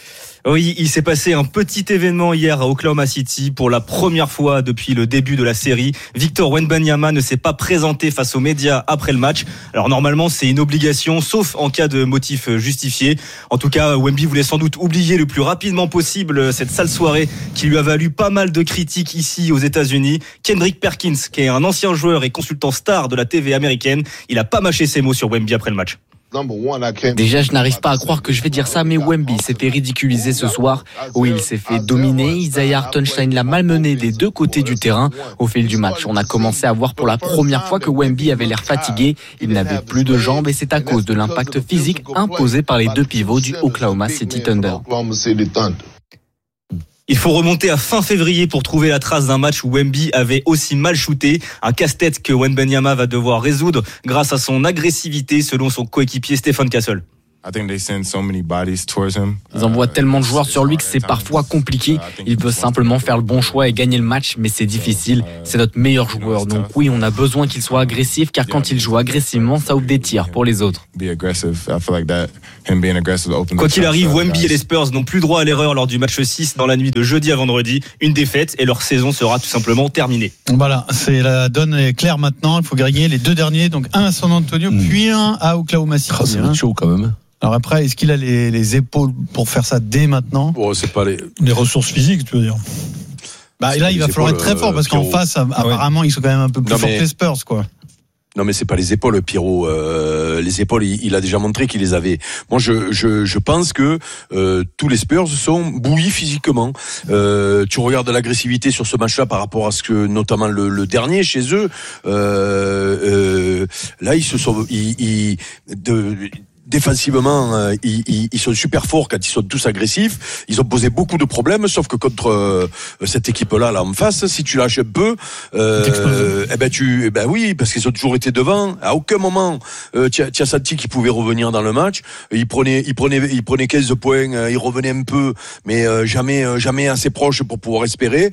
Oui, il s'est passé un petit événement hier à Oklahoma City. Pour la première fois depuis le début de la série, Victor Wembanyama ne s'est pas présenté face aux médias après le match. Alors normalement, c'est une obligation, sauf en cas de motif justifié. En tout cas, Wemby voulait sans doute oublier le plus rapidement possible cette sale soirée qui lui a valu pas mal de critiques ici aux États-Unis. Kendrick Perkins, qui est un ancien joueur et consultant star de la T V américaine, il a pas mâché ses mots sur Wemby après le match. Déjà, je n'arrive pas à croire que je vais dire ça, mais Wemby s'est fait ridiculiser ce soir. Oui, il s'est fait dominer. Isaiah Hartenstein l'a malmené des deux côtés du terrain. Au fil du match, on a commencé à voir pour la première fois que Wemby avait l'air fatigué. Il n'avait plus de jambes et c'est à cause de l'impact physique imposé par les deux pivots du Oklahoma City Thunder. Il faut remonter à fin février pour trouver la trace d'un match où Wemby avait aussi mal shooté. Un casse-tête que Wembanyama va devoir résoudre grâce à son agressivité, selon son coéquipier Stephen Castle. Ils envoient tellement de joueurs sur lui que c'est parfois compliqué. Il veut simplement faire le bon choix et gagner le match, mais c'est difficile. C'est notre meilleur joueur, donc oui, on a besoin qu'il soit agressif, car quand il joue agressivement, ça ouvre des tirs pour les autres. Quoi qu'il arrive, Wemby et les Spurs n'ont plus droit à l'erreur lors du match six dans la nuit de jeudi à vendredi. Une défaite et leur saison sera tout simplement terminée. Voilà, c'est la donne est claire maintenant. Il faut gagner les deux derniers, donc un à San Antonio, mmh. puis un à Oklahoma City. Oh, c'est hein. chaud quand même. Alors après, est-ce qu'il a les, les épaules pour faire ça dès maintenant ? Bon, c'est pas les... les ressources physiques, tu veux dire. Bah là, il va falloir être très fort parce qu'en face, apparemment, ils sont quand même un peu plus forts que les Spurs, quoi. Non, mais c'est pas les épaules, Pierrot. Euh, les épaules, il, il a déjà montré qu'il les avait. Moi, je, je, je pense que euh, tous les Spurs sont bouillis physiquement. Euh, tu regardes l'agressivité sur ce match-là par rapport à ce que, notamment le, le dernier chez eux. Euh, euh, là, ils se sont, ils, ils, de, défensivement, euh, ils, ils, ils sont super forts quand ils sont tous agressifs. Ils ont posé beaucoup de problèmes, sauf que contre euh, cette équipe-là, là en face, si tu lâches un peu, euh, eh ben tu, eh ben oui, parce qu'ils ont toujours été devant. À aucun moment, euh, tu as, tu as senti qu'ils pouvaient revenir dans le match. Ils prenaient, ils prenaient, ils prenaient quinze points, euh, ils revenaient un peu, mais euh, jamais, euh, jamais assez proche pour pouvoir espérer.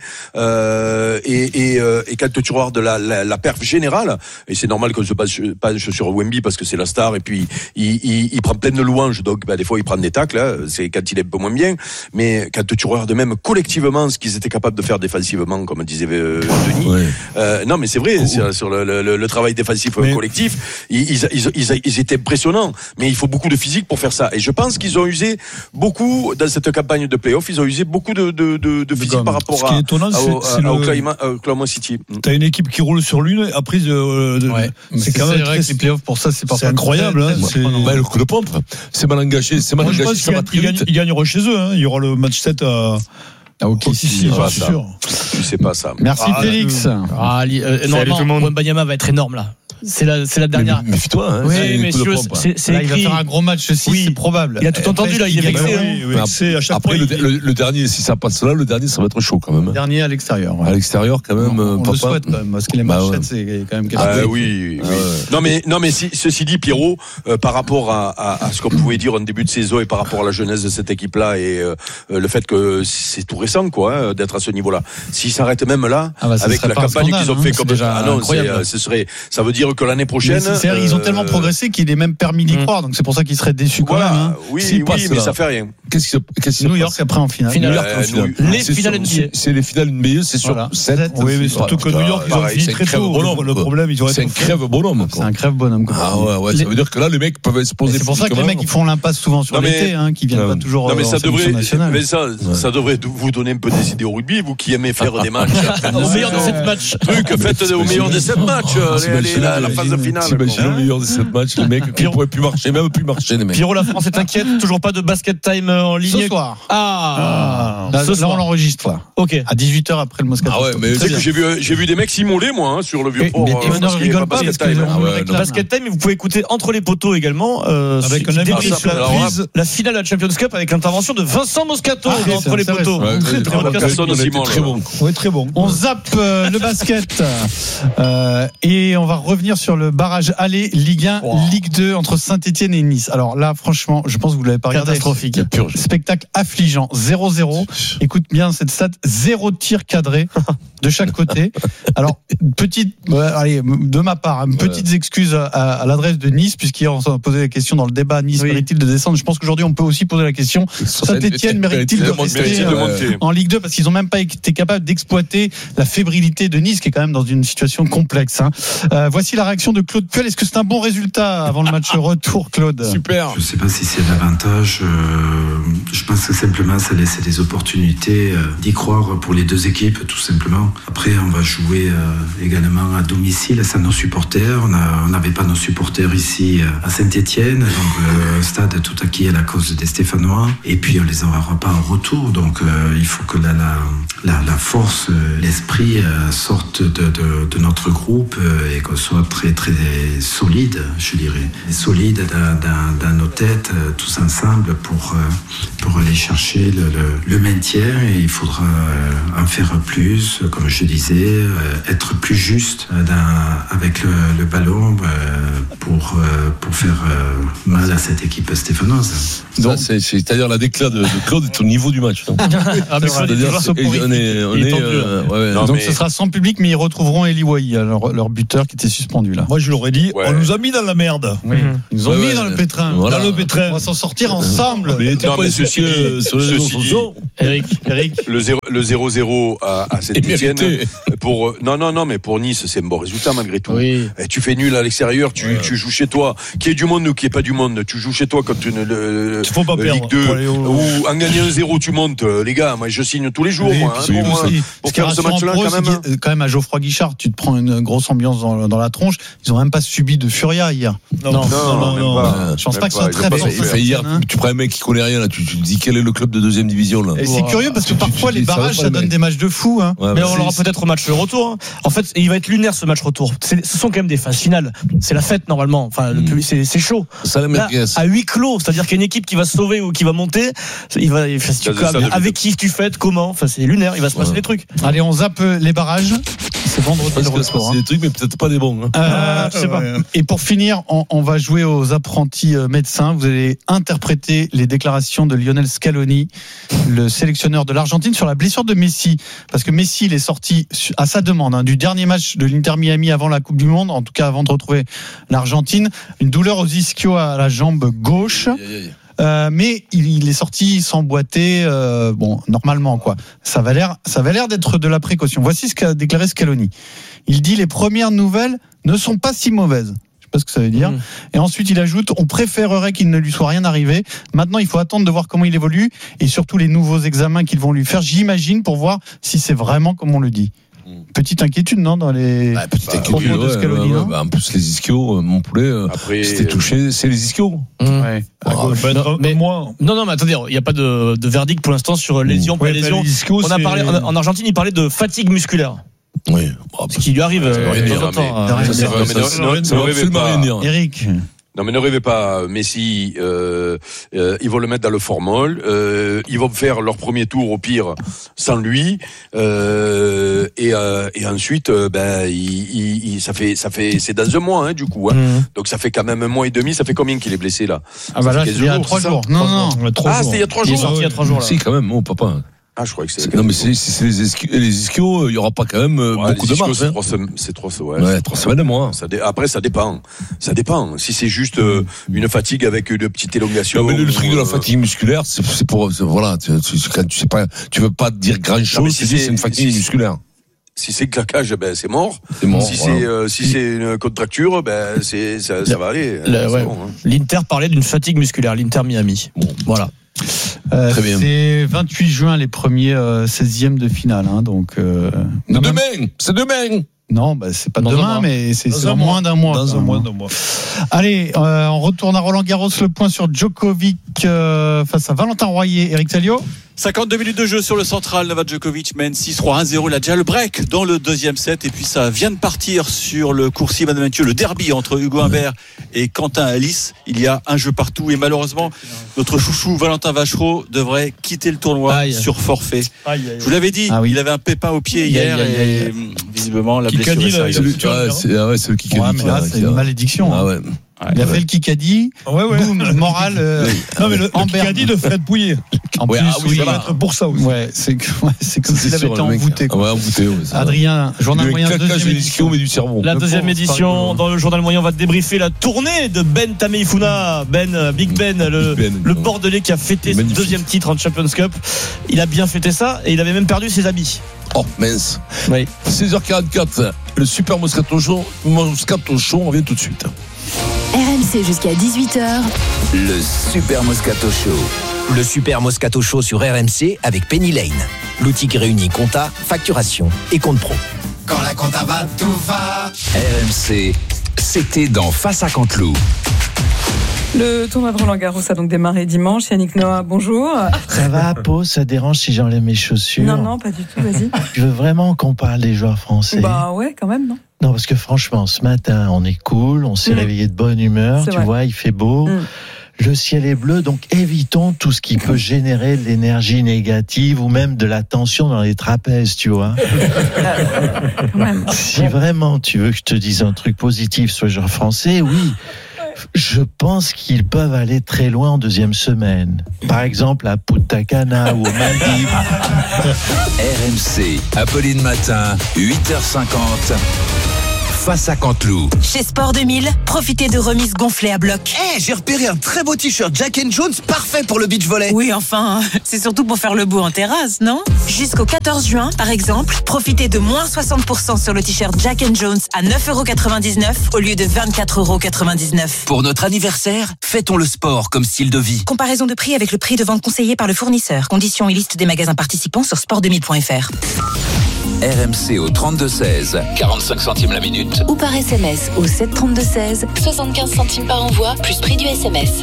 Euh, et, et, euh, et quand tu regardes la, la, la perf générale, et c'est normal qu'on se penche, penche sur Wemby parce que c'est la star, et puis il, il Il, il prend plein de louanges, donc bah, des fois il prend des tacles, hein, c'est quand il est un peu moins bien, mais quand tu regardes même collectivement ce qu'ils étaient capables de faire défensivement, comme disait euh, Denis, ouais. euh, non mais c'est vrai, c'est, sur le, le, le travail défensif mais... collectif, ils, ils, ils, ils, ils étaient impressionnants, mais il faut beaucoup de physique pour faire ça, et je pense qu'ils ont usé beaucoup, dans cette campagne de play-off, ils ont usé beaucoup de, de, de, de physique par rapport à, étonnant, à, c'est, à, c'est à, à Oklahoma, le... Oklahoma City. T'as une équipe qui roule sur l'une, après euh, de, ouais. c'est, c'est quand même très... les play-offs pour ça, c'est, c'est incroyable. Hein, c'est... Bah, le coup de pompe, c'est mal engagé, c'est mal Moi, engagé. Je pense qu'ils gagnent, ils gagneront chez eux. Hein. Il y aura le match sept à. Ah, ok, si, si, c'est sûr. Tu sais pas ça. Merci ah, Félix. Ah, euh, normalement, Wembanyama va être énorme là. C'est la, c'est la dernière. Mais méfie-toi, hein. Oui, mais si c'est, c'est là, il va faire un gros match aussi, oui. C'est probable. Il a tout entendu, là, il est vexé. Oui, oui, c'est à chaque Après, fois, le, il... le, le dernier, si ça passe là, le dernier, ça va être chaud quand même. Le dernier à l'extérieur. Ouais. À l'extérieur, quand même. On, on papa. le souhaite quand même, parce que les matchs, bah, ouais. C'est quand même quelque chose. Ah, oui, oui. Ah, ouais. Non, mais, non, mais si, ceci dit, Pierrot, euh, par rapport à, à, à ce qu'on pouvait dire en début de saison et par rapport à la jeunesse de cette équipe-là et euh, le fait que c'est tout récent, quoi, hein, d'être à ce niveau-là. S'ils s'arrêtent même là, ah bah, avec la campagne qu'ils ont fait comme déjà. Ah non, ce serait, ça veut dire que l'année prochaine. Ils ont tellement progressé qu'il est même permis d'y croire, donc c'est pour ça qu'ils seraient déçus quand voilà, même. Hein. Oui, oui, oui mais ça fait rien. Qu'est-ce qui se, qu'est-ce qui New York après en finale. New York en finale. Les finales N B A. C'est les finales N B A, c'est sur voilà. sept. Oui, mais surtout que New York, ils ont fini très tôt. Le problème, ils ont C'est un crève bonhomme. C'est un crève bonhomme. Ah ouais, ouais. Ça veut dire que là, les mecs peuvent se poser. C'est pour ça que les mecs, ils font l'impasse souvent sur l'été, hein, qui viennent pas toujours. Non, mais ça devrait, mais ça, ça devrait vous donner un peu des idées au rugby, vous qui aimez faire des matchs. Au meilleur de sept matchs. Truc, faites au meilleur de sept matchs. La phase finale. T'imagines au meilleur de sept matchs, les mecs qui pourraient plus marcher, même plus marcher, les mecs. Pierrot, la France est inquiète. Toujours pas de basket time en ligne. Ce soir. Ah. Là, là on l'enregistre, là. Ok. À dix-huit heures après le Moscato. Ah ouais, mais tu sais que j'ai vu, j'ai vu des mecs s'immoler, moi, hein, sur le vieux port. Mais on ne rigole pas parce que basket time, vous pouvez écouter Entre les poteaux également. Avec un avis surprise. La finale de la Champions Cup avec l'intervention de Vincent Moscato dans Entre les poteaux. Très bon. Oui, très bon. On zappe le basket et on va revenir finir sur le barrage aller Ligue un, wow. Ligue deux entre Saint-Etienne et Nice. Alors là, franchement, je pense que vous l'avez pas regardé. Catastrophique. Spectacle affligeant. zéro zéro. Écoute bien cette stat. Zéro tir cadré de chaque côté. Alors, petite, ouais, allez, de ma part, hein, petites ouais. excuses à, à l'adresse de Nice, puisqu'hier on s'est posé la question dans le débat, Nice oui. mérite-t-il de descendre? Je pense qu'aujourd'hui on peut aussi poser la question, Saint-Etienne mérite-t-il de rester euh, en Ligue deux, parce qu'ils n'ont même pas été capables d'exploiter la fébrilité de Nice, qui est quand même dans une situation complexe. Hein. Euh, voici la réaction de Claude Puel. Est-ce que c'est un bon résultat avant le match retour, Claude? Super. Je ne sais pas si c'est l'avantage. Euh, je pense que simplement ça laisse des opportunités euh, d'y croire pour les deux équipes, tout simplement. Après, on va jouer euh, également à domicile sans nos supporters. On n'avait pas nos supporters ici euh, à Saint-Etienne, donc le euh, stade tout acquis à la cause des Stéphanois. Et puis on les aura pas en retour, donc euh, il faut que la, la, la, la force, euh, l'esprit euh, sortent de, de, de notre groupe euh, et qu'on soit très très solide, je dirais, solide dans, dans, dans nos têtes, euh, tous ensemble pour euh, pour aller chercher le, le, le maintien. Et il faudra euh, en faire plus, comme je disais, euh, être plus juste dans, avec le, le ballon euh, pour euh, pour faire euh, mal à cette équipe stéphanoise. Donc c'est, c'est-à-dire la déclat de, de Claude est au niveau du match. Donc, ah, mais c'est-à-dire, c'est, on est, on est, euh, ouais, non, donc mais... ce sera sans public, mais ils retrouveront Eli Wahi, leur, leur buteur qui était suspendu là. Moi je l'aurais dit, ouais. on nous a mis dans la merde. Oui. Ils nous ont ouais, mis ouais, dans le pétrin. Voilà. Dans le pétrin. On va s'en sortir ensemble. Mais t'es pas ceci sur les réseaux sociaux. Eric, Eric. Le zéro zéro à, à Saint-Etienne pour non non non mais pour Nice c'est un bon résultat malgré tout. Oui. Et tu fais nul à l'extérieur, tu, ouais. tu joues chez toi, qui est du monde ou qui est pas du monde, tu joues chez toi comme une le, faut pas le perdre, Ligue deux ou en gagnant un zéro tu montes, les gars. Moi je signe tous les jours. Oui, moi, hein, pour, moi, pour faire ce match-là quand même. Quand même à Geoffroy Guichard, tu te prends une grosse ambiance dans, dans la tronche. Ils ont même pas subi de furia hier. Non non non. non, non, non. Pas, je pense pas que ce soit très fort. Hier, tu prends un mec qui connaît rien là, tu te dis quel est le club de deuxième division là. Et c'est curieux parce que parfois les barrages ça donne des matchs de fou. Mais on l'aura peut-être au match retour. En fait, il va être lunaire ce match retour. C'est, ce sont quand même des phases finales. C'est la fête normalement. Enfin, le public, c'est, c'est chaud. Ça, là, à huis clos, c'est-à-dire qu'il y a une équipe qui va se sauver ou qui va monter. Il va, enfin, si tu, ça, avec, avec qui tu fêtes, comment. Enfin, c'est lunaire. Il va se passer ouais. des trucs. Allez, on zappe les barrages. C'est vendredi le retour. C'est des trucs, mais peut-être pas des bons. Hein. Euh, je sais pas. Et pour finir, on, on va jouer aux apprentis médecins. Vous allez interpréter les déclarations de Lionel Scaloni, le sélectionneur de l'Argentine, sur la blessure de Messi. Parce que Messi, il est sorti à sa demande hein, du dernier match de l'Inter Miami avant la Coupe du Monde, en tout cas avant de retrouver l'Argentine. Une douleur aux ischios à la jambe gauche. Aïe, aïe, aïe. Euh, mais il, il est sorti sans boiter, euh, bon, normalement, quoi. Ça avait l'air, ça avait l'air d'être de la précaution. Voici ce qu'a déclaré Scaloni. Il dit: les premières nouvelles ne sont pas si mauvaises. Je sais pas ce que ça veut dire. Mmh. Et ensuite, il ajoute: on préférerait qu'il ne lui soit rien arrivé. Maintenant, il faut attendre de voir comment il évolue et surtout les nouveaux examens qu'ils vont lui faire, j'imagine, pour voir si c'est vraiment comme on le dit. Petite inquiétude, non, dans les bah, petite inquiétude, propos de Scaloni, ouais, ouais, bah, en plus, les ischios, mon poulet, après, c'était touché, c'est les ischios. Mmh. Ouais. Ah, oh, ben, non, mais, non, non, mais attendez, il n'y a pas de, de verdict pour l'instant sur lésion, pas ouais, lésion. On a parlé, en, en Argentine, il parlait de fatigue musculaire. Oui. Ce qui lui arrive de temps en temps. Eric. Non mais ne rêvez pas, Messi, euh, euh, ils vont le mettre dans le formol, euh, ils vont faire leur premier tour au pire sans lui, euh, et, euh, et ensuite, euh, ben, il, il, ça fait, ça fait, c'est dans un mois, hein, du coup, hein. Mmh. Donc ça fait quand même un mois et demi. Ça fait combien qu'il est blessé là? Ah bah là, c'est il y a trois jours. Non non, ah c'était il y a trois jours. Il est sorti il y a trois jours là. Si quand même, mon papa. Ah, je crois que c'est. c'est non, mais c'est, c'est les ischios, les ischios, il y aura pas quand même ouais, beaucoup de marge. C'est trois semaines, c'est trois, ouais, ouais, trois semaines de mois. Ça dé... Après, ça dépend. Ça dépend. Si c'est juste euh, une fatigue avec une petite élongation. Non, mais le, le truc euh... de la fatigue musculaire, c'est, c'est pour, c'est, voilà, tu, tu, quand tu sais pas, tu veux pas dire grand chose, si c'est, c'est une fatigue si, musculaire. Si c'est claquage, ben c'est mort. C'est mort. Si voilà. c'est euh, si c'est une contracture, ben c'est ça, ça va aller. Le, ouais. Bon, hein. L'Inter parlait d'une fatigue musculaire. L'Inter Miami. Bon, voilà. Euh, c'est vingt-huit juin les premiers euh, seizièmes de finale, hein, donc. Euh, non, demain, même... c'est demain. Non, bah, c'est pas dans demain, mais c'est, c'est dans moins d'un mois. Dans un mois, d'un mois. Allez, euh, on retourne à Roland Garros. Le point sur Djokovic euh, face à Valentin Royer. Eric Salio. cinquante-deux minutes de jeu sur le central. Novak Djokovic mène six trois un zéro. Il a déjà le break dans le deuxième set. Et puis ça vient de partir sur le coursier Madame Mathieu, le derby entre Hugo Humbert et Quentin Alice. Il y a un jeu partout. Et malheureusement, notre chouchou Valentin Vachereau devrait quitter le tournoi aïe. sur forfait. Aïe, aïe, aïe. Je vous l'avais dit, ah oui. il avait un pépin au pied aïe, hier. Aïe, aïe, aïe. Et visiblement la Kikadi, blessure est sérieuse. C'est le, ouais, c'est, ah ouais, c'est le Kikadi. Ouais, mais là, c'est une malédiction. Ah ouais. Il a fait le Kikadi, ouais, ouais. boum, moral. Euh, non, mais le, le Kikadi de Fred Pouillet. En ouais, plus, ah, oui, oui, ça va être pour ça aussi. Ouais, c'est, ouais, c'est comme s'il avait été envoûté. Ouais, envoûté. Ouais, Adrien, journal moyen, deuxième édition. Mais du cerveau. La deuxième édition, dans le journal moyen, on va débriefer la tournée de Ben Tameifuna. Ben, Big Ben, le, ben, le Bordelais qui a fêté son deuxième titre en Champions Cup. Il a bien fêté ça et il avait même perdu ses habits. Oh mince. Oui. seize heures quarante-quatre, le Super Moscato Show. Moscato Show, on revient tout de suite. R M C jusqu'à dix-huit heures. Le Super Moscato Show. Le Super Moscato Show sur R M C avec Penny Lane. L'outil qui réunit compta, facturation et compte pro. Quand la compta va, tout va. R M C, c'était dans Face à Canteloup. Le tournoi de Roland-Garros a donc démarré dimanche. Yannick Noah, bonjour. Ça va, Pau? Ça dérange si j'enlève mes chaussures? Non, non, pas du tout, vas-y. Tu veux vraiment qu'on parle des joueurs français? Bah ouais, quand même, non? Non, parce que franchement, ce matin, on est cool, on s'est mmh. réveillé de bonne humeur, C'est tu vrai. vois, il fait beau. Mmh. Le ciel est bleu, donc évitons tout ce qui peut générer de l'énergie négative ou même de la tension dans les trapèzes, tu vois. Si vraiment tu veux que je te dise un truc positif sur les joueurs français, oui. Je pense qu'ils peuvent aller très loin en deuxième semaine. Par exemple à Punta Cana ou aux Maldives. R M C, Apolline Matin, huit heures cinquante. Face à Canteloup. Chez Sport deux mille, profitez de remises gonflées à bloc. Eh, hey, j'ai repéré un très beau t-shirt Jack and Jones, parfait pour le beach volley. Oui, enfin, c'est surtout pour faire le beau en terrasse, non? Jusqu'au quatorze juin, par exemple, profitez de moins soixante pour cent sur le t-shirt Jack and Jones à neuf euros quatre-vingt-dix-neuf au lieu de vingt-quatre euros quatre-vingt-dix-neuf. Pour notre anniversaire, fêtons le sport comme style de vie. Comparaison de prix avec le prix de vente conseillé par le fournisseur. Conditions et liste des magasins participants sur sport deux mille point f r. R M C au trente-deux seize, quarante-cinq centimes la minute. Ou par S M S au sept trente-deux seize, soixante-quinze centimes par envoi, plus prix du S M S.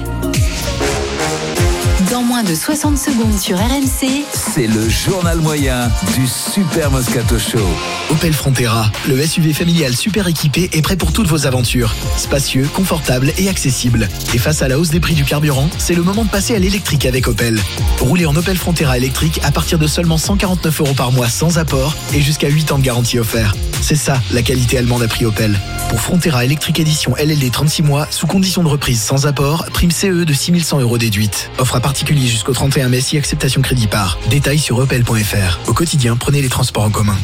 Dans moins de soixante secondes sur R M C, c'est le journal moyen du Super Moscato Show. Opel Frontera, le S U V familial super équipé est prêt pour toutes vos aventures. Spacieux, confortable et accessible. Et face à la hausse des prix du carburant, c'est le moment de passer à l'électrique avec Opel. Roulez en Opel Frontera électrique à partir de seulement cent quarante-neuf euros par mois sans apport et jusqu'à huit ans de garantie offert. C'est ça, la qualité allemande à prix Opel. Pour Frontera électrique édition L L D trente-six mois, sous condition de reprise sans apport, prime C E de six mille cent euros déduite. Offre à particulier jusqu'au trente et un mai si acceptation crédit par. Détails sur opel point f r. Au quotidien, prenez les transports en commun.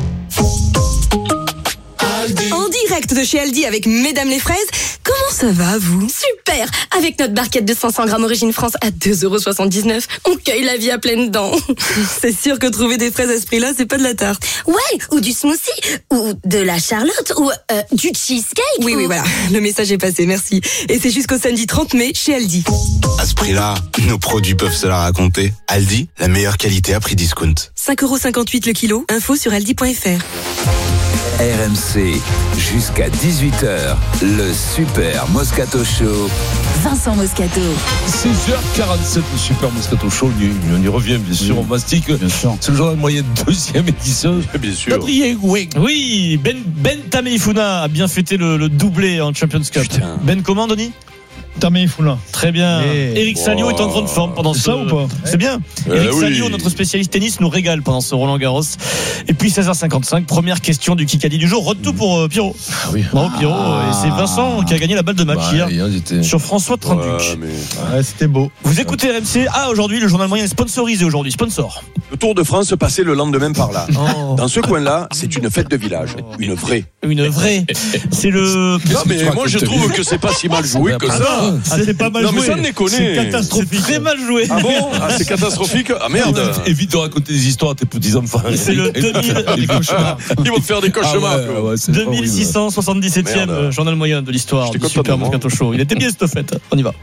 En direct de chez Aldi avec Mesdames les Fraises. Comment ça va, vous? Super! Avec notre barquette de cinq cents grammes Origine France à deux euros soixante-dix-neuf, on cueille la vie à pleines dents. C'est sûr que trouver des fraises à ce prix-là, c'est pas de la tarte. Ouais, ou du smoothie, ou de la charlotte, ou euh, du cheesecake. Oui, ou... oui, voilà. Le message est passé, merci. Et c'est jusqu'au samedi trente mai chez Aldi. À ce prix-là, nos produits peuvent se la raconter. Aldi, la meilleure qualité à prix discount. cinq euros cinquante-huit le kilo. Info sur aldi point f r. R M C, jusqu'à dix-huit heures, le Super Moscato Show. Vincent Moscato. seize heures quarante-sept, le Super Moscato Show. On y, on y revient, bien sûr. Oui, on mastique. Bien sûr. C'est le journal moyen de deuxième édition. Bien sûr. Adrien, oui. Oui, Ben, Ben Tameifuna a bien fêté le, le doublé en Champions Cup. Putain. Ben, comment, Denis? Tameifuna. Très bien. Et... Eric Salio oh. est en grande forme pendant c'est ce. ça ou pas? C'est bien. Euh, Eric oui. Salio, notre spécialiste tennis, nous régale pendant ce Roland Garros. Et puis seize heures cinquante-cinq, première question du Kikadi du jour. Retour pour euh, Pierrot. Ah oui. Bravo Pierrot. Ah. Et c'est Vincent qui a gagné la balle de match bah, hier, hier sur François Trinduc. Ouais, mais... ouais, c'était beau. Vous écoutez R M C. Ah, aujourd'hui, le journal moyen est sponsorisé aujourd'hui. Sponsor. Le Tour de France passait le lendemain par là. Oh. Dans ce coin-là, c'est une fête de village. Une vraie. Une vraie. C'est le. Non, mais moi, je trouve que c'est pas si mal joué que ça. Ah, c'est pas mal non, joué. Mais sans déconner. C'est catastrophique. C'est très mal joué. Ah bon? Ah, c'est catastrophique. Ah merde. Évite de raconter des histoires à tes petits-enfants. C'est le deux mille. Des cauchemars. Ils vont faire des cauchemars. Ah ouais, ouais, deux mille six cent soixante-dix-septième merde. Journal moyen de l'histoire du Super Moscato Show. Il était bien cette fête. On y va.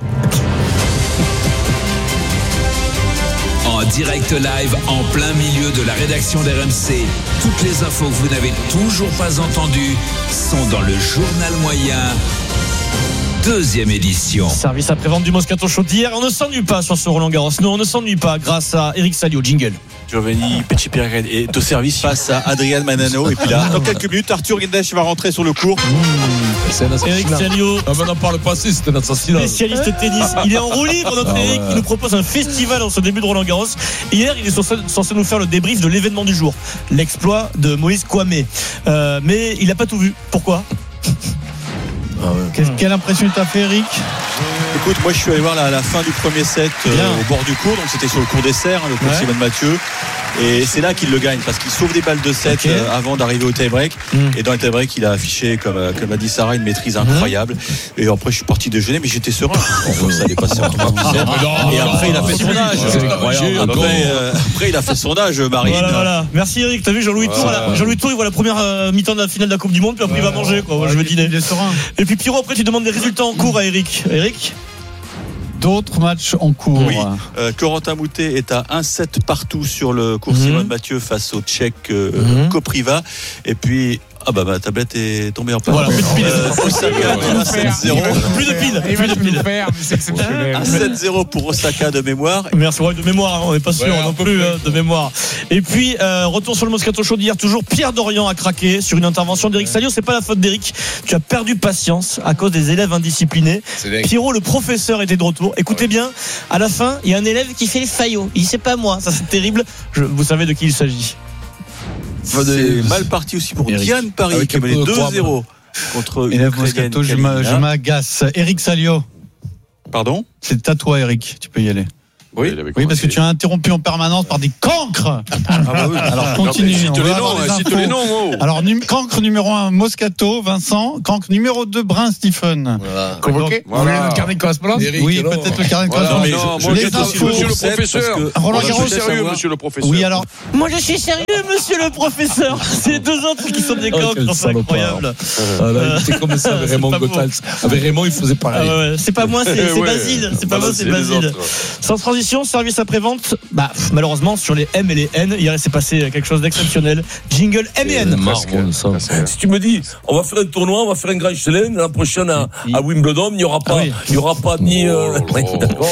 En direct live, en plein milieu de la rédaction d'R M C. Toutes les infos que vous n'avez toujours pas entendues sont dans le journal moyen deuxième édition. Service après-vente du Moscato Show d'hier. On ne s'ennuie pas sur ce Roland Garros. Nous, on ne s'ennuie pas grâce à Eric Salio. Jingle. Giovanni Petchipirren est au service face à Adrian Manano. Et puis là, dans quelques minutes, Arthur Guedes va rentrer sur le court. Mmh, c'est un assassinat. Eric Salio. Ah, ben, on par le passé, c'était un assassinat. Spécialiste tennis. Il est en roue libre, notre ah, Eric. Ouais. Il nous propose un festival en ce début de Roland Garros. Hier, il est censé, censé nous faire le débrief de l'événement du jour. L'exploit de Moïse Kouamé. Euh, mais il n'a pas tout vu. Pourquoi? Ah ouais. Quelle impression t'as fait, Eric? Écoute, moi je suis allé voir la, la fin du premier set euh, au bord du court, donc c'était sur le court dessert, hein, le court ouais. Simon Mathieu. Et c'est là qu'il le gagne parce qu'il sauve des balles de set okay. euh, avant d'arriver au tie-break. Mm. Et dans le tie-break, il a affiché, comme, comme a dit Sarah, une maîtrise incroyable. Mm. Et après, je suis parti déjeuner, mais j'étais serein. Bon, ça allait passer en Et après, il a fait son âge. Après, euh, après, il a fait son âge, Marine. Voilà, voilà. Merci Eric. T'as vu Jean-Louis Tour voilà. Jean-Louis Tour, il voit la première euh, mi-temps de la finale de la Coupe du Monde, puis après, ouais. il va manger. Quoi. Moi, je vais dîner. Et puis Pierrot, après, tu demandes des résultats en cours à Eric. Eric? D'autres matchs en cours. Oui, euh, Corentin Moutet est à un sept partout sur le cours mmh. Simon Mathieu face au Tchèque euh, mmh. Kopriva. Et puis ah bah ma tablette est tombée en panne. Voilà, plus de piles. Euh, Osaka à sept zéro. Plus de piles. Il va nous faire, mais c'est exceptionnel. À sept zéro pour Osaka de mémoire. Merci, ouais, de mémoire, hein, on n'est pas sûr ouais, non plus hein, de mémoire. Et puis euh, retour sur le Moscato Show d'hier, toujours Pierre Dorian a craqué sur une intervention d'Eric Salio. C'est pas la faute d'Eric. Tu as perdu patience à cause des élèves indisciplinés. Pierrot, le professeur, était de retour. Écoutez ouais. bien, à la fin, il y a un élève qui fait les faillots. Il sait pas moi, ça c'est terrible. Je, vous savez de qui il s'agit. C'est mal parti aussi pour Eric. Diane Paris qui a mené deux zéro contre une Moscato. Je m'agace. Eric Salio. Pardon? C'est à toi, Eric. Tu peux y aller. Oui, oui, parce que tu as interrompu en permanence par des cancres. Ah bah oui. Alors continue. Non, cite les noms, cite les noms. Oh. Alors num- cancre numéro un Moscato, Vincent. Cancre numéro deux Brun, Stephen. Voilà. Convoqué. Voilà. Vous voulez notre carnet de correspondance? Oui, alors. Peut-être le carnet de correspondance. Voilà, non, moi, les je suis monsieur le professeur. Roland Garros, je suis sérieux, monsieur le professeur. Oui, alors. Moi, je suis sérieux, monsieur le professeur. C'est deux autres qui sont des cancres, oh, c'est incroyable. Voilà, c'est comme ça avec Raymond Goethals. Avec Raymond, il faisait pareil. C'est pas moi, c'est Basile. C'est pas moi, c'est Basile. Sans transition, service après vente, bah malheureusement sur les M et les N, hier il s'est passé quelque chose d'exceptionnel. Jingle M et N. Si tu me dis, on va faire un tournoi, on va faire un grand chelem l'an prochain à, à Wimbledon, il n'y aura pas, ah oui. il y aura pas ni. Euh... Alors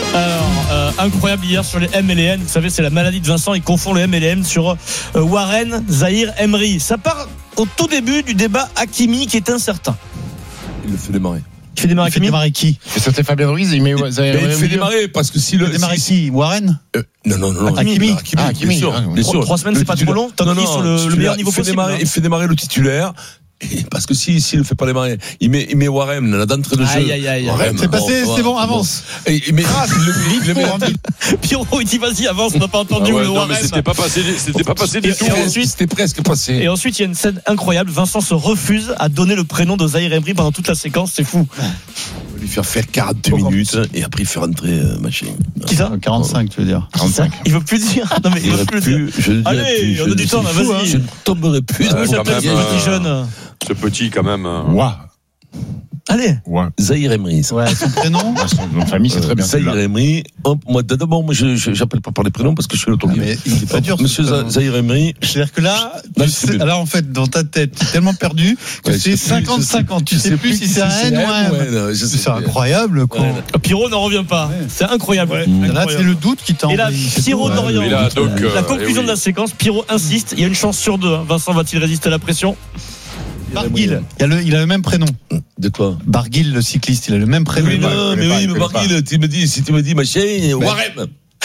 euh, incroyable hier sur les M et les N. Vous savez, c'est la maladie de Vincent. Il confond les M et les N sur euh, Warren Zahir Emery. Ça part au tout début du débat Hakimi qui est incertain. Il le fait démarrer. Il fait démarrer, il fait démarrer qui? C'était Fabien Ruiz, il met Zahir Emery. Il fait démarrer parce que si le. Il fait démarrer qui? Warren? euh, Non, non, non. Hakimi. Hakimi, ah, Hakimi, bien sûr. Ah, bien sûr. Trois semaines, c'est pas trop long. T'en as sur le, le meilleur niveau possible. Démarrer, il fait démarrer le titulaire. Parce que s'il si, si ne fait pas démarrer, il met, il met Warren là d'entrée de jeu. Aïe, aïe, aïe. Warren, c'est passé, bon, c'est bon, avance. Et, et, mais ah, le, le, le Pierrot, il dit vas-y, avance, on n'a pas entendu. Ah ouais, le non, Warren. mais c'était pas passé, c'était pas passé du tout. Et ensuite, c'était presque passé. Et ensuite, il y a une scène incroyable. Vincent se refuse à donner le prénom de Zahir Emery pendant toute la séquence, c'est fou. On va lui faire faire quarante-deux minutes et après il fait rentrer euh, machin. Qui ça? quarante-cinq, tu veux dire. quarante-cinq. Il veut plus dire. Non, mais il veut plus dire. Allez, on a du temps, vas-y. Je ne tomberai plus. Comment il s'appelle ce petit jeune? Ce petit, quand même. Waouh. Allez. Ouais. Zahir Emery. Ouais, son prénom. Ouais, son nom de famille, c'est très bien. Zahir Emery. Moi, d'abord, moi, je, je, j'appelle pas par les prénoms parce que je suis l'automobile. Mais il est pas dur. Monsieur Zahir Emery. C'est-à-dire que là, tu sais, là, en fait, dans ta tête, tu es tellement perdu que ouais, c'est cinquante cinquante. Tu sais plus si c'est un N ou un M. C'est incroyable, quoi. Pierrot n'en revient pas. C'est incroyable. Là, c'est le doute qui t'en. Et là, Pierrot d'Orient. La conclusion de la séquence, Pierrot insiste. Il y a une chance sur deux. Vincent va-t-il résister à la pression? Barguil, il a, le, il a le même prénom. De quoi? Barguil, le cycliste, il a le même prénom. Oui, non, mais oui, mais Barguil, tu me dis, si tu me dis machin, Warren.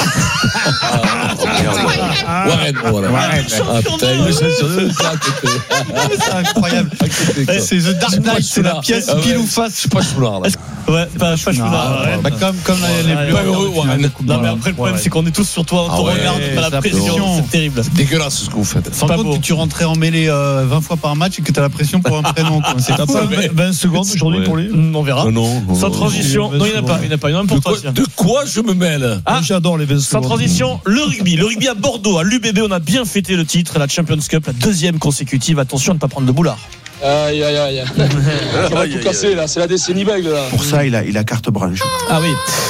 Warren, voilà. Warren. Ah putain, c'est incroyable. C'est The Dark Knight, c'est la pièce pile ou face. Je suis pas choulard là. Ouais, pas choulard. Comme comme les Bleus. Non mais après le problème c'est qu'on est tous sur toi, on te regarde, pas la pression, c'est terrible. C'est dégueulasse ce que vous faites. Sans compte que tu rentrais en mêlée vingt fois par match et que t'as la pression pour un prénom. C'est pas vingt secondes aujourd'hui pour lui. On verra. Sans transition. Non, il n'y en a pas, il n'y en a pas. Il y en a pour toi. De quoi je me mêle? Ah, j'adore les vingt secondes. Sans transition, le rugby. Le rugby à Bordeaux, à l'U B B, on a bien fêté le titre, la Champions Cup, la deuxième consécutive. Attention à ne pas prendre de boulard. Aïe aïe aïe. Ça va tout casser là, c'est la décennie bègle là. Pour ça, il a, il a carte blanche. Ah oui.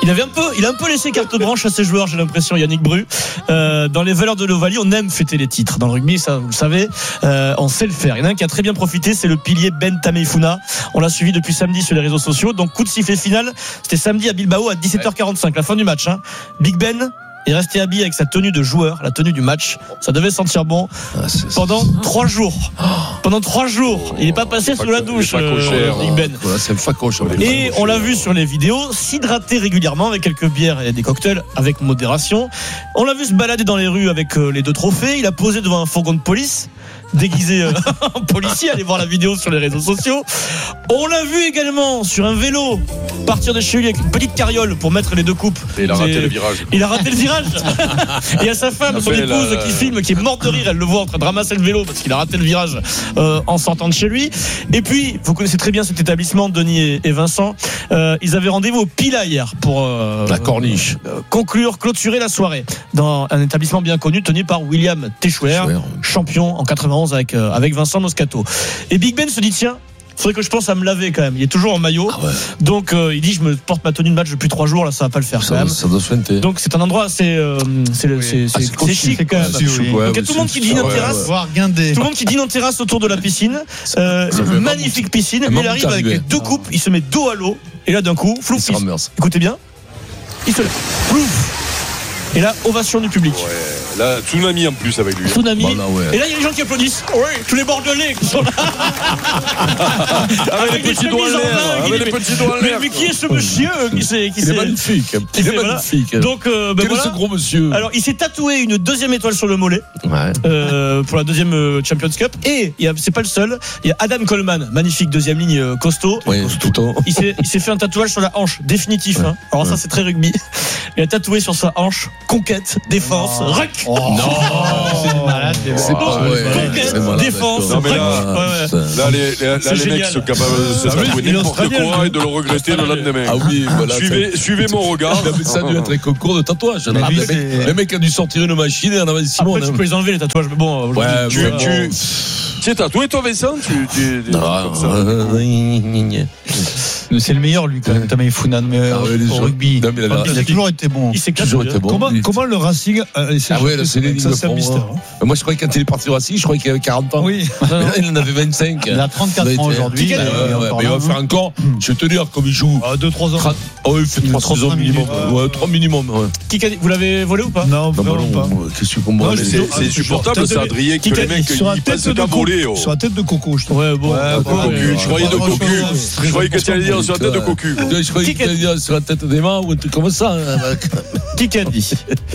Il avait un peu, il a un peu laissé carte blanche à ses joueurs, j'ai l'impression, Yannick Bru. Euh, dans les valeurs de l'Ovalie, on aime fêter les titres. Dans le rugby, ça, vous le savez, euh, on sait le faire. Il y en a un qui a très bien profité, c'est le pilier Ben Tameifuna. On l'a suivi depuis samedi sur les réseaux sociaux. Donc, coup de sifflet final, c'était samedi à Bilbao à dix-sept heures quarante-cinq, la fin du match. Hein. Big Ben est resté habillé avec sa tenue de joueur, la tenue du match. Ça devait sentir bon ah, c'est, pendant c'est... trois jours. Pendant trois jours, il n'est pas passé sous la douche, euh, Big Ben. Voilà, c'est facoche, et on l'a vu sur les vidéos, s'hydrater régulièrement avec quelques bières et des cocktails avec modération. On l'a vu se balader dans les rues avec les deux trophées. Il a posé devant un fourgon de police, déguisé euh, en policier. Allez voir la vidéo sur les réseaux sociaux. On l'a vu également sur un vélo partir de chez lui avec une petite carriole pour mettre les deux coupes. Et il a raté le virage. Il a raté le virage. Et il y a sa femme, son épouse, la... qui filme, qui est morte de rire. Elle le voit en train de ramasser le vélo parce qu'il a raté le virage euh, en sortant de chez lui. Et puis, vous connaissez très bien cet établissement, Denis et, et Vincent. Euh, ils avaient rendez-vous au Pila hier pour euh, la corniche, euh, conclure, clôturer la soirée dans un établissement bien connu tenu par William Techouer, champion en quatre-vingt-onze avec euh, avec Vincent Moscato. Et Big Ben se dit tiens, il faudrait que je pense à me laver quand même. Il est toujours en maillot. Ah ouais. Donc euh, il dit je me porte ma tenue de match depuis trois jours là, ça va pas le faire ça, quand même. Ça doit sointer. Donc c'est un endroit assez euh, c'est oui. c'est c'est, ah, c'est, c'est chic c'est quand même. Oui, oui. Donc il y a tout le monde qui dîne en terrasse. Voir guinder. Tout le monde qui dîne en terrasse autour de la piscine. Euh, c'est une magnifique piscine. Et il arrive avec les deux coupes, il se met dos à l'eau et là d'un coup, flouf. Écoutez bien. Il se lève. Flouf. Et là, ovation du public. Ouais, là, tsunami en plus avec lui. Tsunami. Bah là, ouais. Et là, il y a les gens qui applaudissent. Oui, tous les Bordelais qui sont là. avec, avec les petits doigts en l'air. Avec les petits doigts en l'air. Mais qui est ce monsieur qui s'est. Qui il est magnifique. Il est magnifique. Donc, euh, ben quel voilà. est ce gros monsieur? Alors, il s'est tatoué une deuxième étoile sur le mollet. Ouais. Euh, pour la deuxième Champions Cup. Et il y a, c'est pas le seul. Il y a Adam Coleman, magnifique deuxième ligne euh, costaud. Oui, costaud. Il s'est, il s'est fait un tatouage sur la hanche, définitif. Ouais. Hein. Alors, ouais. Ça, c'est très rugby. Il a tatoué sur sa hanche conquête, défense, oh. Ruck. Oh. Non, c'est malade. C'est pas ouais, conquête, c'est malade, défense, non, mais là, ouais, ouais. là, les, là, là, les mecs sont capables de se tatouer n'importe quoi et de le regretter le lendemain. Ah oui, voilà. Suivez, suivez mon regard. Ça a dû être un concours de tatouage. Le mec, le mec a dû sortir une machine et en avait six mois. Après, tu peux les enlever les tatouages, mais bon. Ouais, tu, tu, tu es tatoué toi, Vincent? Tu, tu, tu, non, c'est le meilleur, lui, quand même. Tameifuna, mais ah ouais, au rugby. Non, mais il, a, il a toujours été bon. Il s'est toujours été bon. Comment, comment le Racing euh, Ah ouais, là, c'est les lignes de front. Hein. Moi, je croyais que quand il est parti au Racing, je croyais qu'il avait quarante ans. Oui. Mais là, il en avait vingt-cinq. Il a trente-quatre ans aujourd'hui. Mais il va faire encore. Je vais te dire, comme il joue. deux trois ans. Oh, il fait trois saisons minimum. Ouais, trois minimum. Vous l'avez volé ou pas? Non, vraiment pas. Qu'est-ce qu'on voit? C'est insupportable, ça, Adrien, que les mecs, ils passent pas volé. Sur la tête de Coco, je trouve. Ouais, bon. Je croyais de Cocu. Je croyais que tu allais dire sur la tête de Cocu. Je croyais que tu allais dire sur la tête des mains ou un truc comme ça. Qui a dit?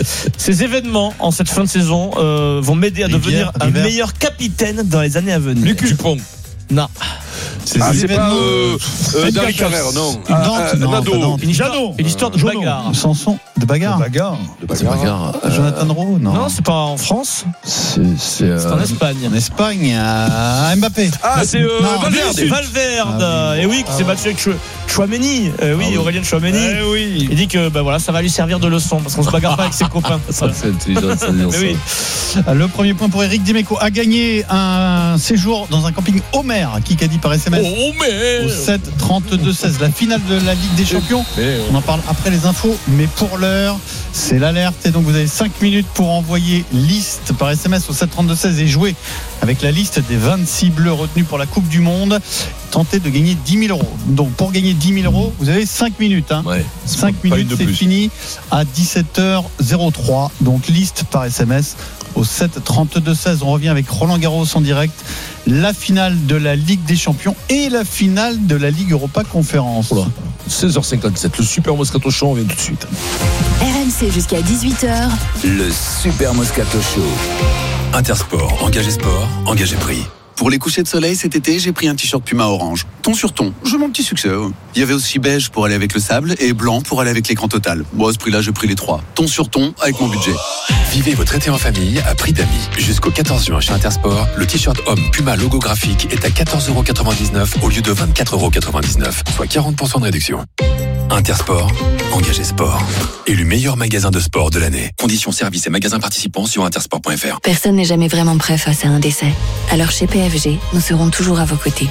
Ces événements en cette fin de saison euh, vont m'aider à devenir un meilleur capitaine dans les années à venir. Luc Dupont. Non. C'est, ah, c'est pas euh, euh, David Carrère, non. Une Nantes, non, Nado. Une histoire, une histoire de bagarre. Sanson, de bagarre. De bagarre. De bagarre. Euh, Jonathan Rowe, non. Non, c'est pas en France. C'est, c'est, euh, c'est en Espagne. En Espagne, à Mbappé. Ah, c'est euh, non, Valverde. Valverde. Ah, oui. Et oui, qui ah, s'est battu avec Chouameni. Euh, oui, ah, oui, Aurélien Chouameni. Eh oui. Il dit que bah voilà, ça va lui servir de leçon parce qu'on se bagarre pas avec ses copains. Ça, c'est intelligent, ça. Oui. Le premier point pour Eric Dimeco a gagné un séjour dans un camping Homer. Qui a dit par S M S? Oh, Homer. Au sept trente-deux seize, la finale de la Ligue des Champions. On en parle après les infos, mais pour l'heure, c'est l'alerte. Et donc vous avez cinq minutes pour envoyer liste par S M S au sept trente-deux seize et jouer avec la liste des vingt-six bleus retenus pour la Coupe du Monde. Tenter de gagner dix mille euros. Donc pour gagner dix mille euros, vous avez cinq minutes. Hein. Ouais, cinq minutes, c'est fini à dix-sept heures trois. Donc liste par S M S au sept trente-deux seize. On revient avec Roland Garros en direct. La finale de la Ligue des Champions et la finale de la Ligue Europa Conférence. Voilà. seize heures cinquante-sept, le Super Moscato Show, on vient tout de suite. R M C jusqu'à dix-huit heures. Le Super Moscato Show. Intersport, engagé sport, engagé prix. Pour les couchers de soleil cet été, j'ai pris un t-shirt Puma orange. Ton sur ton, je mon petit succès. Il y avait aussi beige pour aller avec le sable et blanc pour aller avec l'écran total. Bon, à ce prix-là, j'ai pris les trois. Ton sur ton avec mon budget. Vivez votre été en famille à prix d'amis. Jusqu'au quatorze juin chez Intersport, le t-shirt homme Puma logographique est à quatorze euros quatre-vingt-dix-neuf au lieu de vingt-quatre euros quatre-vingt-dix-neuf, soit quarante pour cent de réduction. Intersport, engagé sport. Élu meilleur magasin de sport de l'année. Conditions services et magasins participants sur intersport point f r. Personne n'est jamais vraiment prêt face à un décès. Alors chez P F G, nous serons toujours à vos côtés.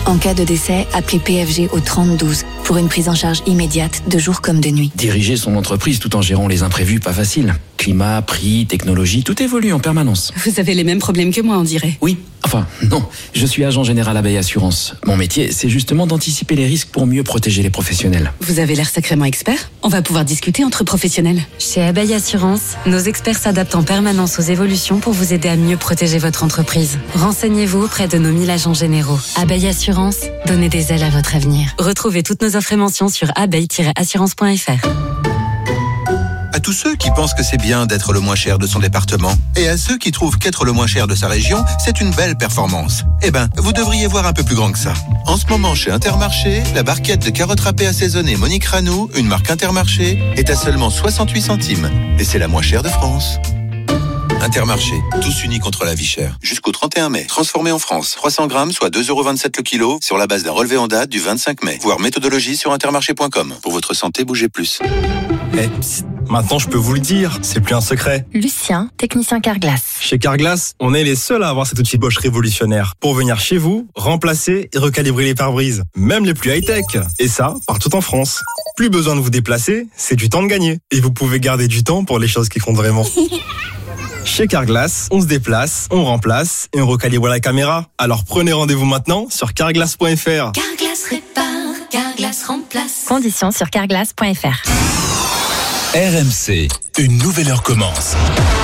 En cas de décès, appelez P F G au trente douze pour une prise en charge immédiate de jour comme de nuit. Diriger son entreprise tout en gérant les imprévus, pas facile. Climat, prix, technologie, tout évolue en permanence. Vous avez les mêmes problèmes que moi, on dirait. Oui, enfin, non. Je suis agent général Abeille Assurance. Mon métier, c'est justement d'anticiper les risques pour mieux protéger les professionnels. Vous avez l'air sacrément expert. On va pouvoir discuter entre professionnels. Chez Abeille Assurance, nos experts s'adaptent en permanence aux évolutions pour vous aider à mieux protéger votre entreprise. Renseignez-vous auprès de nos mille agents généraux. Abeille Assurance, donnez des ailes à votre avenir. Retrouvez toutes nos offres et mentions sur abeille tiret assurance point f r. À tous ceux qui pensent que c'est bien d'être le moins cher de son département, et à ceux qui trouvent qu'être le moins cher de sa région, c'est une belle performance. Eh ben, vous devriez voir un peu plus grand que ça. En ce moment, chez Intermarché, la barquette de carottes râpées assaisonnées Monique Ranou, une marque Intermarché, est à seulement soixante-huit centimes. Et c'est la moins chère de France. Intermarché, tous unis contre la vie chère. Jusqu'au trente et un mai. Transformé en France. trois cents grammes, soit deux euros vingt-sept le kilo, sur la base d'un relevé en date du vingt-cinq mai. Voir méthodologie sur intermarché point com. Pour votre santé, bougez plus. Eh, psst, maintenant je peux vous le dire, c'est plus un secret. Lucien, technicien Carglass. Chez Carglass, on est les seuls à avoir cet outil Bosch révolutionnaire pour venir chez vous, remplacer et recalibrer les pare-brises, même les plus high-tech. Et ça, partout en France. Plus besoin de vous déplacer, c'est du temps de gagner. Et vous pouvez garder du temps pour les choses qui comptent vraiment. Chez Carglass, on se déplace, on remplace et on recalibre la caméra. Alors prenez rendez-vous maintenant sur carglass point f r. Carglass répare, Carglass remplace. Conditions sur carglass point f r. R M C, une nouvelle heure commence.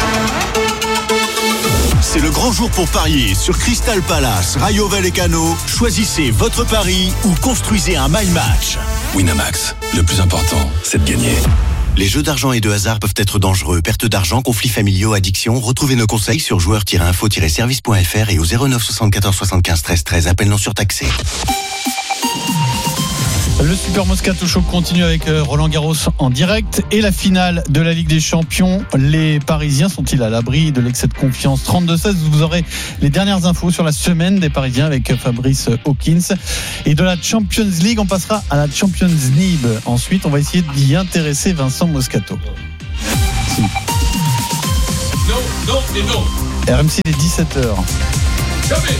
C'est le grand jour pour parier sur Crystal Palace, Rayo Vallecano. Choisissez votre pari ou construisez un my match. Winamax, le plus important, c'est de gagner. Les jeux d'argent et de hasard peuvent être dangereux. Perte d'argent, conflits familiaux, addiction. Retrouvez nos conseils sur joueurs tiret info tiret service point f r et au zéro neuf soixante-quatorze soixante-quinze treize treize. Appel non surtaxé. Le Super Moscato Show continue avec Roland Garros en direct et la finale de la Ligue des Champions. Les Parisiens sont-ils à l'abri de l'excès de confiance? Trente-deux seize, vous aurez les dernières infos sur la semaine des Parisiens avec Fabrice Hawkins. Et de la Champions League, on passera à la Champions League. Ensuite, on va essayer d'y intéresser Vincent Moscato. Si. Non, non et non. R M C, il est dix-sept heures. Jamais.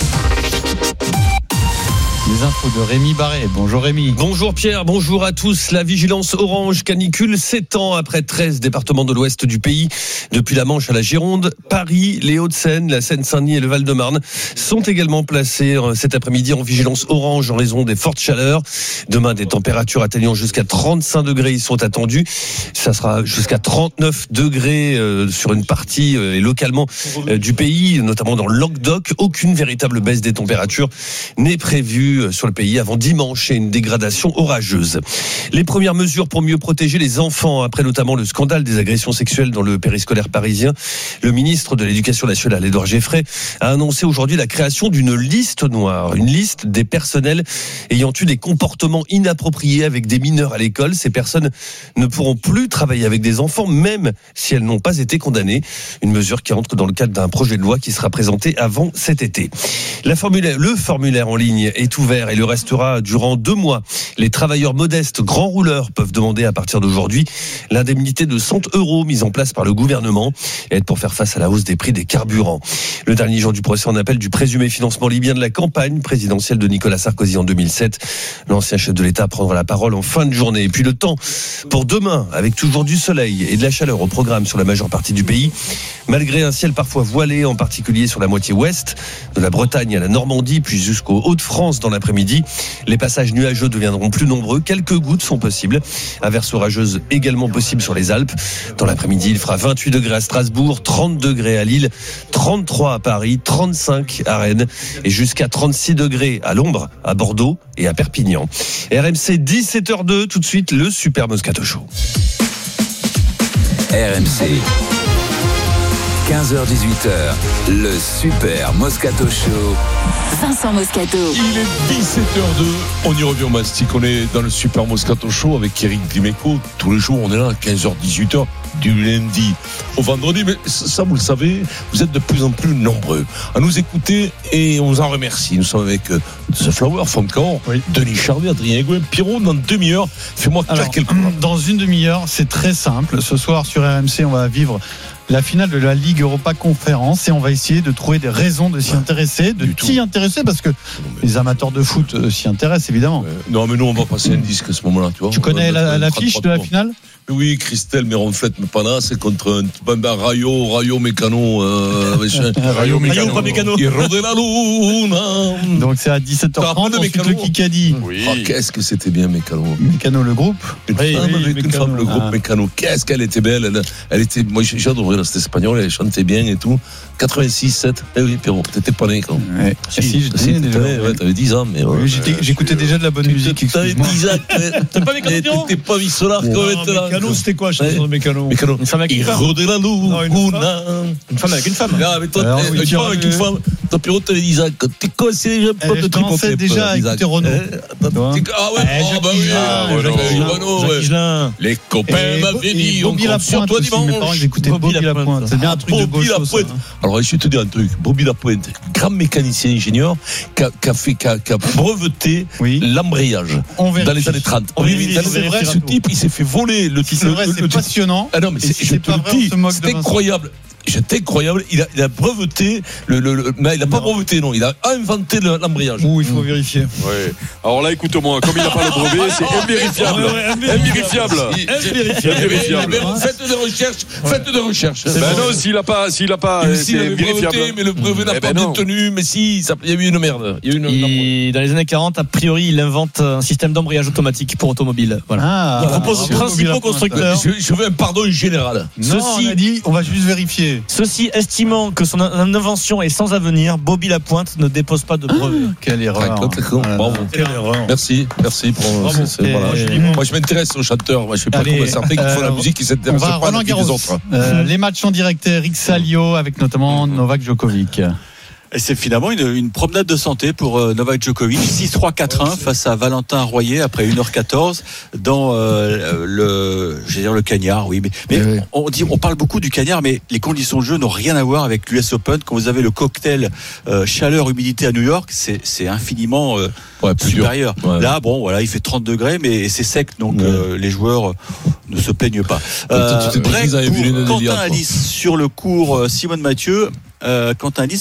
Les infos de Rémi Barré. Bonjour Rémi. Bonjour Pierre, bonjour à tous. La vigilance orange canicule s'étend après treize départements de l'ouest du pays. Depuis la Manche à la Gironde, Paris, les Hauts-de-Seine, la Seine-Saint-Denis et le Val-de-Marne sont également placés cet après-midi en vigilance orange en raison des fortes chaleurs. Demain, des températures atteignant jusqu'à trente-cinq degrés sont attendues. Ça sera jusqu'à trente-neuf degrés sur une partie et localement du pays, notamment dans le Languedoc. Aucune véritable baisse des températures n'est prévue sur le pays avant dimanche et une dégradation orageuse. Les premières mesures pour mieux protéger les enfants après notamment le scandale des agressions sexuelles dans le périscolaire parisien. Le ministre de l'Éducation nationale, Édouard Geffray, a annoncé aujourd'hui la création d'une liste noire, une liste des personnels ayant eu des comportements inappropriés avec des mineurs à l'école. Ces personnes ne pourront plus travailler avec des enfants, même si elles n'ont pas été condamnées. Une mesure qui entre dans le cadre d'un projet de loi qui sera présenté avant cet été. La formulaire, le formulaire en ligne est ouvert et le restera durant deux mois. Les travailleurs modestes, grands rouleurs, peuvent demander à partir d'aujourd'hui l'indemnité de cent euros mise en place par le gouvernement, aide pour faire face à la hausse des prix des carburants. Le dernier jour du procès en appel du présumé financement libyen de la campagne présidentielle de Nicolas Sarkozy en deux mille sept. L'ancien chef de l'État prendra la parole en fin de journée. Et puis le temps pour demain, avec toujours du soleil et de la chaleur au programme sur la majeure partie du pays, malgré un ciel parfois voilé, en particulier sur la moitié ouest, de la Bretagne à la Normandie, puis jusqu'aux Hauts-de-France dans l'après-midi. Les passages nuageux deviendront plus nombreux. Quelques gouttes sont possibles. Averses orageuses également possibles sur les Alpes. Dans l'après-midi, il fera vingt-huit degrés à Strasbourg, trente degrés à Lille, trente-trois à Paris, trente-cinq à Rennes et jusqu'à trente-six degrés à l'ombre, à Bordeaux et à Perpignan. R M C dix-sept heures deux, tout de suite le Super Moscato Show. R M C. quinze heures dix-huit heures, le Super Moscato Show. Vincent Moscato. Il est dix-sept heures deux, on y revient au Mastic, on est dans le Super Moscato Show avec Eric Dimeco. Tous les jours, on est là à quinze heures dix-huit heures, du lundi au vendredi. Mais ça, vous le savez, vous êtes de plus en plus nombreux à nous écouter et on vous en remercie. Nous sommes avec The Flower, Foncan, oui. Denis Charvet, Adrien Egouin, Pierrot. Dans une demi-heure, fais-moi claquer le coup. Dans une demi-heure, c'est très simple. Ce soir sur R M C, on va vivre la finale de la Ligue Europa Conférence et on va essayer de trouver des raisons de s'y intéresser, de t'y intéresser parce que les amateurs de foot euh, s'y intéressent évidemment. Euh, non mais nous on va passer un disque à ce moment-là, tu vois. Tu connais la, l'affiche de la finale? Oui, Christelle Méronflette me panasse, c'est contre un ben, Rayo, Rayo Mécano, euh, Rayo Mécano, pas Mécano. la luna. Donc c'est à dix-sept heures trente, ensuite le Kikadi. Oui. Oh, qu'est-ce que c'était bien Mécano. Mécano le groupe. Une oui, femme oui, avec Mécano. une femme, le groupe ah. Mécano. Qu'est-ce qu'elle était belle. Elle, elle était, moi j'adorais, là, c'était espagnol, elle chantait bien et tout. quatre-vingt-six sept. Eh oui, Pierrot, t'étais pas né quand. Ouais. Si, si, j'étais déjà. Ouais, t'avais dix ans, mais. Oui, ouais, j'étais, j'écoutais déjà de la bonne musique. T'avais dix ans. T'as pas Mécano, Pierrot? T'étais pas Vissolar quand même là. Mécano, c'était quoi, chanson de Mécano? Mécano. Une femme avec une femme. de la luna. Une femme avec une femme. Non, mais toi, une femme avec une femme. Toi, Pierrot, t'avais dix ans. T'es commencé déjà pas de trip. Je commençais déjà à écouter Renaud. Ah ouais, oh bah oui, Renaud. Les copains m'avaient dit, on compte sur toi dimanche. Mes parents, ils écoutaient Bobby Lapointe. C'est bien un truc de Bobby Lapointe. Alors, je vais te dire un truc. Bobby Lapointe, grand mécanicien ingénieur, qui a, qui a fait, qui a, qui a breveté oui. l'embrayage dans les années trente. On oui, c'est vrai, ce type, il s'est fait voler le titre. C'est vrai, c'est passionnant. Ah non, mais c'est, je te le dis, c'est incroyable. C'est incroyable. Il a, il a breveté le, le, le mais il n'a pas breveté, non. Il a inventé le, l'embrayage. Ouh, il faut vérifier. Ouais. Alors là, écoute-moi, comme il n'a pas le brevet, c'est invérifiable. Invérifiable. Invérifiable. Faites des recherches. Faites des recherches. Ben non, s'il n'a pas, s'il n'a pas, c'est invérifiable. Mais le brevet n'a pas été tenu. Mais si, il y a eu une merde. Il y a eu une. Dans les années quarante, a priori, il invente un système d'embrayage automatique pour automobile. Voilà. Il propose aux principaux constructeurs. Je veux un pardon général. Ceci, on a dit, on va juste vérifier. Ceci estimant que son invention est sans avenir, Bobby Lapointe ne dépose pas de brevet. Ah, quelle erreur. Bravo. Quelle erreur. Merci, merci pour. Voilà. Moi, je m'intéresse aux chanteurs. Moi, je sais pas comment certains qui font la musique qui s'intéressent pas à les autres. Euh, les matchs en direct, Eric Salio avec notamment Novak Djokovic. Et c'est finalement une, une promenade de santé pour euh, Novak Djokovic, six trois quatre un face à Valentin Royer après une heure quatorze dans euh, le, je vais dire le cagnard, oui, mais, mais oui, oui. On, dit, on parle beaucoup du cagnard, mais les conditions de jeu n'ont rien à voir avec l'U S Open. Quand vous avez le cocktail euh, chaleur-humidité à New York, c'est, c'est infiniment euh, ouais, supérieur. Ouais. Là, bon, voilà, il fait trente degrés, mais c'est sec, donc ouais. euh, les joueurs ne se plaignent pas. Euh, break pour Quentin Alice sur le cours euh, Simone Mathieu. Euh, Quentin Alice